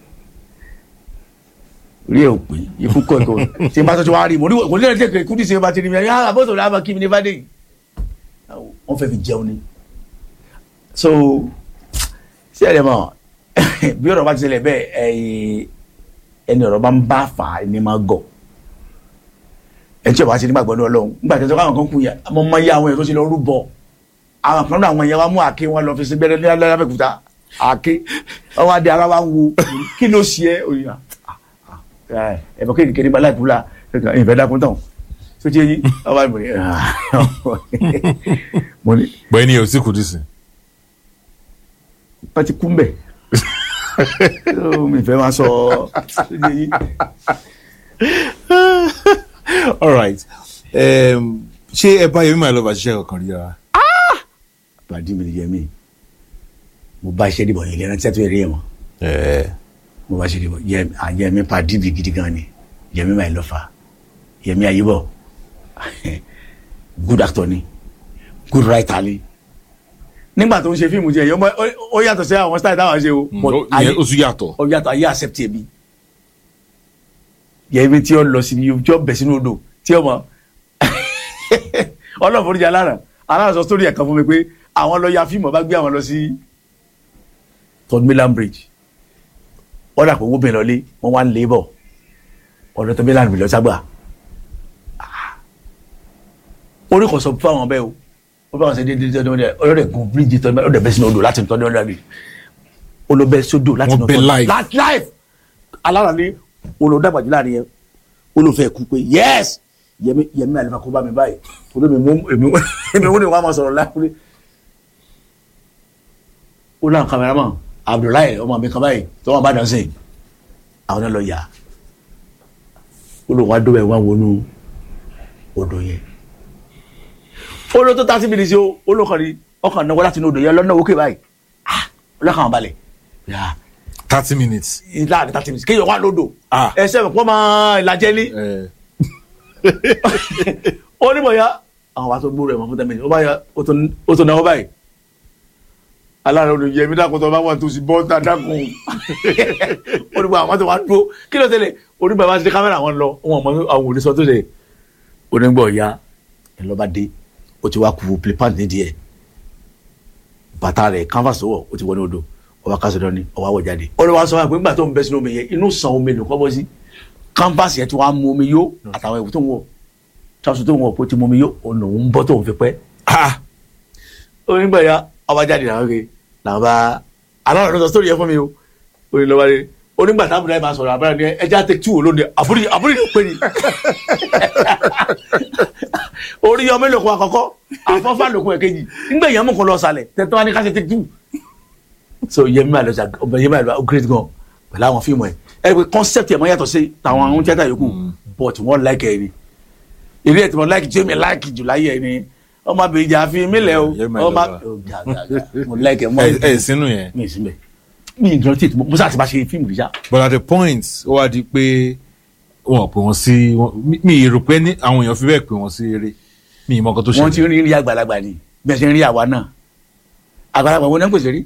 rí ẹ̀ ò pé ikú kọ̀ ẹ̀kọ́ tí n bá tó ti wá rí mo ní wòlíì ẹ̀ tẹ̀kọ̀ ikú dìse bá ti rí mi ẹ̀ yá àbọ̀tò rẹ̀ á máa kí mi ní fádìí wọ́n fẹ́ fi jẹun ni so sí ẹ̀rẹ̀ mọ̀ bí ọ̀rọ̀ bá ti ṣẹlẹ̀ bẹ́ẹ̀ ẹni ọ̀rọ̀ bá ń bá fà á ẹni máa gọ̀ ẹni tí ọba ṣe nígbàgbọ́ ní Ọlọ́run nígbà tí wọ́n kàn kú yà mo máa yá àwọn èèyàn tó ṣe lọ rúbọ àwọn kan náà àwọn èèyàn wa mú àáké wọn lọ fi sí gbẹdẹ ní Abẹ́òkúta àáké wọn wá di ara wa ń wo kí ló ṣe é òyìnbá ẹ̀fọ́ kéèké nígbà láìpẹ́ la ìfẹ́ dákun tán tó ṣe yí ọba ìbò mo ní. bẹ́ẹ̀ ni o sì kú dì sí. wọ́n ti kú mbẹ̀ mi fẹ́ máa sọ all right ṣé ẹ bá Yẹmí My Lover ṣiṣẹ́ kankan rí ara. pàdé mi ni Yẹmí mo bá iṣẹ́ dìbò yẹn lẹ́nu tí a tó yẹ mọ́ mo bá iṣẹ́ dìbò Yẹmí pàdé mi gidi gan ni Yẹmí My Lover Yẹmí Ayébọ̀ good actor ni good writer ni nígbà tó ń ṣe fíìmù jẹ yọmọ ó yàtọ̀ sí àwọn style táwọn ṣe o. ó tún yàtọ̀. ó yàtọ̀ ayé accept ẹbí Yẹmí tí ó lọ síbi tí ó bẹ̀ sínú odò tí ó mọ ọlọ́fọ̀ọ́jà lára aláàrán sọ sórí ẹ̀kan fún mi pé àwọn lọ ya fíìmù bá gbé àwọn lọ sí Third Mainland Bridge wọ́n dà pé owó bẹ̀rẹ̀ lọlé wọ́n wá ń lé bọ̀ ọ̀dọ̀ Third Mainland Bridge lọ ságbà orí kò sọ fún àwọn bẹ́ẹ̀ o ó bá wọn ṣe déédéé tọ́jú ọdẹ ọdẹ gun bíríjì tọ́jú ọdẹ bẹ́ẹ̀ sínú odò láti tọ́jú ọdẹ rẹ̀ olóbẹ́ sódò láti tọ́jú ọdẹ láti life alára ní olùdàgbàjì láàrin yẹn olùfẹ́ kú pé yes Yẹmí Yẹmí àlefa kó bá mi báyìí olómi mú èmi èmi wọ́n ní wọ́n á máa sọ̀rọ̀ láàrin ó láwọn kámẹ́rámà Abdullahi ọmọ mi kan báyìí tó wọn bá dàn sí àwọn náà lọ yà olùwà dọ́bẹ̀ wọn wọnú odò yẹn olo tó thirty minutes o olókànni ọkàn náwó láti inú odò yẹn lọ́nà òkè báyìí ah ọlọ́kàn balẹ̀ yà. thirty minutes. láàrin thirty minutes kéèyàn wà lódò ẹsẹ̀ pọ̀ máa ìlàjẹ́ ní. ó ní bọ̀yá àwọn wa tó gbóòrò ẹ̀mọ́ fún ten minutes ó bá yà ó tó náwó báyìí aláàrẹ olùyẹ Yẹmí dákun tó bá wà tó sì bọ́ tá dákun ó ní bọ̀ àwọn tó wà dúró kí ló tẹ̀lé onígbà bá ti dé kámẹ́rà wọn lọ wọn mọ àwọn òní sọ tó ṣe onígbà ọ̀ya ẹ̀ lọ́ba dé ó ti wá kú plipant nídìí ẹ̀ bàtà rẹ̀ canvas tó wọ̀ ó ti wọ ní odò ọwọ́ kásìdọ́ ni ọwọ́ àwọ̀ jáde ọ̀rẹ́ wa sọ wá pé nígbà tó ń bẹ́ sínú omi yẹn inú san omi nìkan bọ́ sí kámpásì yẹn tí wọ́n á mú omi yó àtàwọn ẹ̀wù tó ń wọ̀ tíwáṣọ tó ń wọ̀ pé tí mú omi yó òun lòún bọ́ tóun fi pẹ́. onígbà ya ọba jáde làwọn ke làwọn bá aláwọ̀ lọ́sọ̀ sórí yẹn fún mi o oní lọ́wọ́ rẹ onígbà táwọn ọ̀dọ́ yẹn máa sọ̀rọ̀ àbúrò ni ẹja tẹ tí wò lóde àbúrò àbúrò yóò pè ní. orí ọmọ ìlòkun àkọ́kọ́ àfọ́fà lòkun ẹ̀kejì nígbà yẹn mú kó lọ sàlẹ̀ tẹ́tọ́ wá ní ká ṣe tẹ tí wù. so Yẹmí Alọ́sà Yẹmí Alọ́sà great gan pẹ̀lú àwọn fíìmù ẹ̀ ẹ̀ pé concept ẹ̀ mọ́ yàtọ̀ sí tàwọn àwọn tíátà yòókù but wọ́n like ẹ̀ ni ìrí ẹ̀ tí wọ́n like jẹ́mi like jù láyé ẹ̀ ni ọmọ abèjì jà fi mí lẹ̀ o ọmọ mo like ẹ̀ mọ́ ẹ̀ sínú yẹn. mi sí bẹ́ẹ̀ mi ìdúró tí mo sáà ti bá ṣe fíìmù rí sá. but at the point ó wá di pé wọn pè wọn sí mi rò pé ní àwọn èèyàn fi bẹ́ẹ̀ pè wọn sí eré mi ìmọ̀ kan tó ṣẹlẹ̀. wọ́n ti rí rí àgbàlagbà ni bí ẹ ṣe ń rí àwa náà àgbàlagbà wo ni wọ́n ń pèsè rí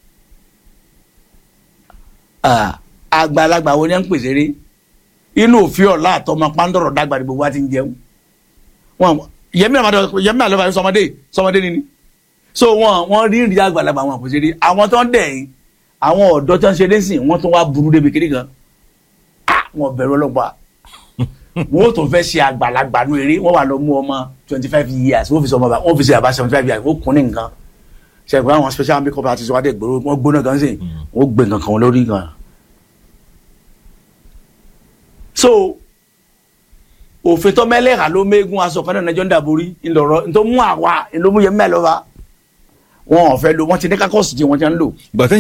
àgbàlagbà wo ni wọ́n ń pèsè rí inú òfin ọ̀la àtọmọ pàǹdọ̀rọ̀ dàgbà ni gbogbo wa ti ń jẹun wọn Yẹmí Alọ́sà sọmọdé sọmọdé ni ni so wọn wọn rí rí àgbàlagbà wọn pèsè rí àwọn tó ń dẹ̀ yín àwọn ọ̀dọ́ tó ń ṣe lẹ́sìn wọ́n tún wá burú débi kiri kan wọ́n bẹ̀rù ọlọ́pàá wọ́n tó fẹ́ ṣe àgbàlagbà ní eré wọ́n wà lọ mú ọmọ twenty five years wọ́n fi ṣe ọmọ bá wọ́n fi ṣe àbá seventy five years wọ́n kún ní nǹkan ṣẹ̀gbọ́n àwọn special make up artist wà dé gbòòrò wọ́n gbóná gan sí wọ́n gbé nǹkan kan lórí gan. so òfin tó mẹ́lẹ́ka ló mẹ́gun aṣọ kan náà nàìjọ́ ń dàborí ńlọrọ̀ nítorí mú àwa ńlọmú Yẹmí Alọ́sà wọn ò fẹ́ lo wọ́n ti ní kákọ́ọ̀sì tí wọ́n ti ń lò.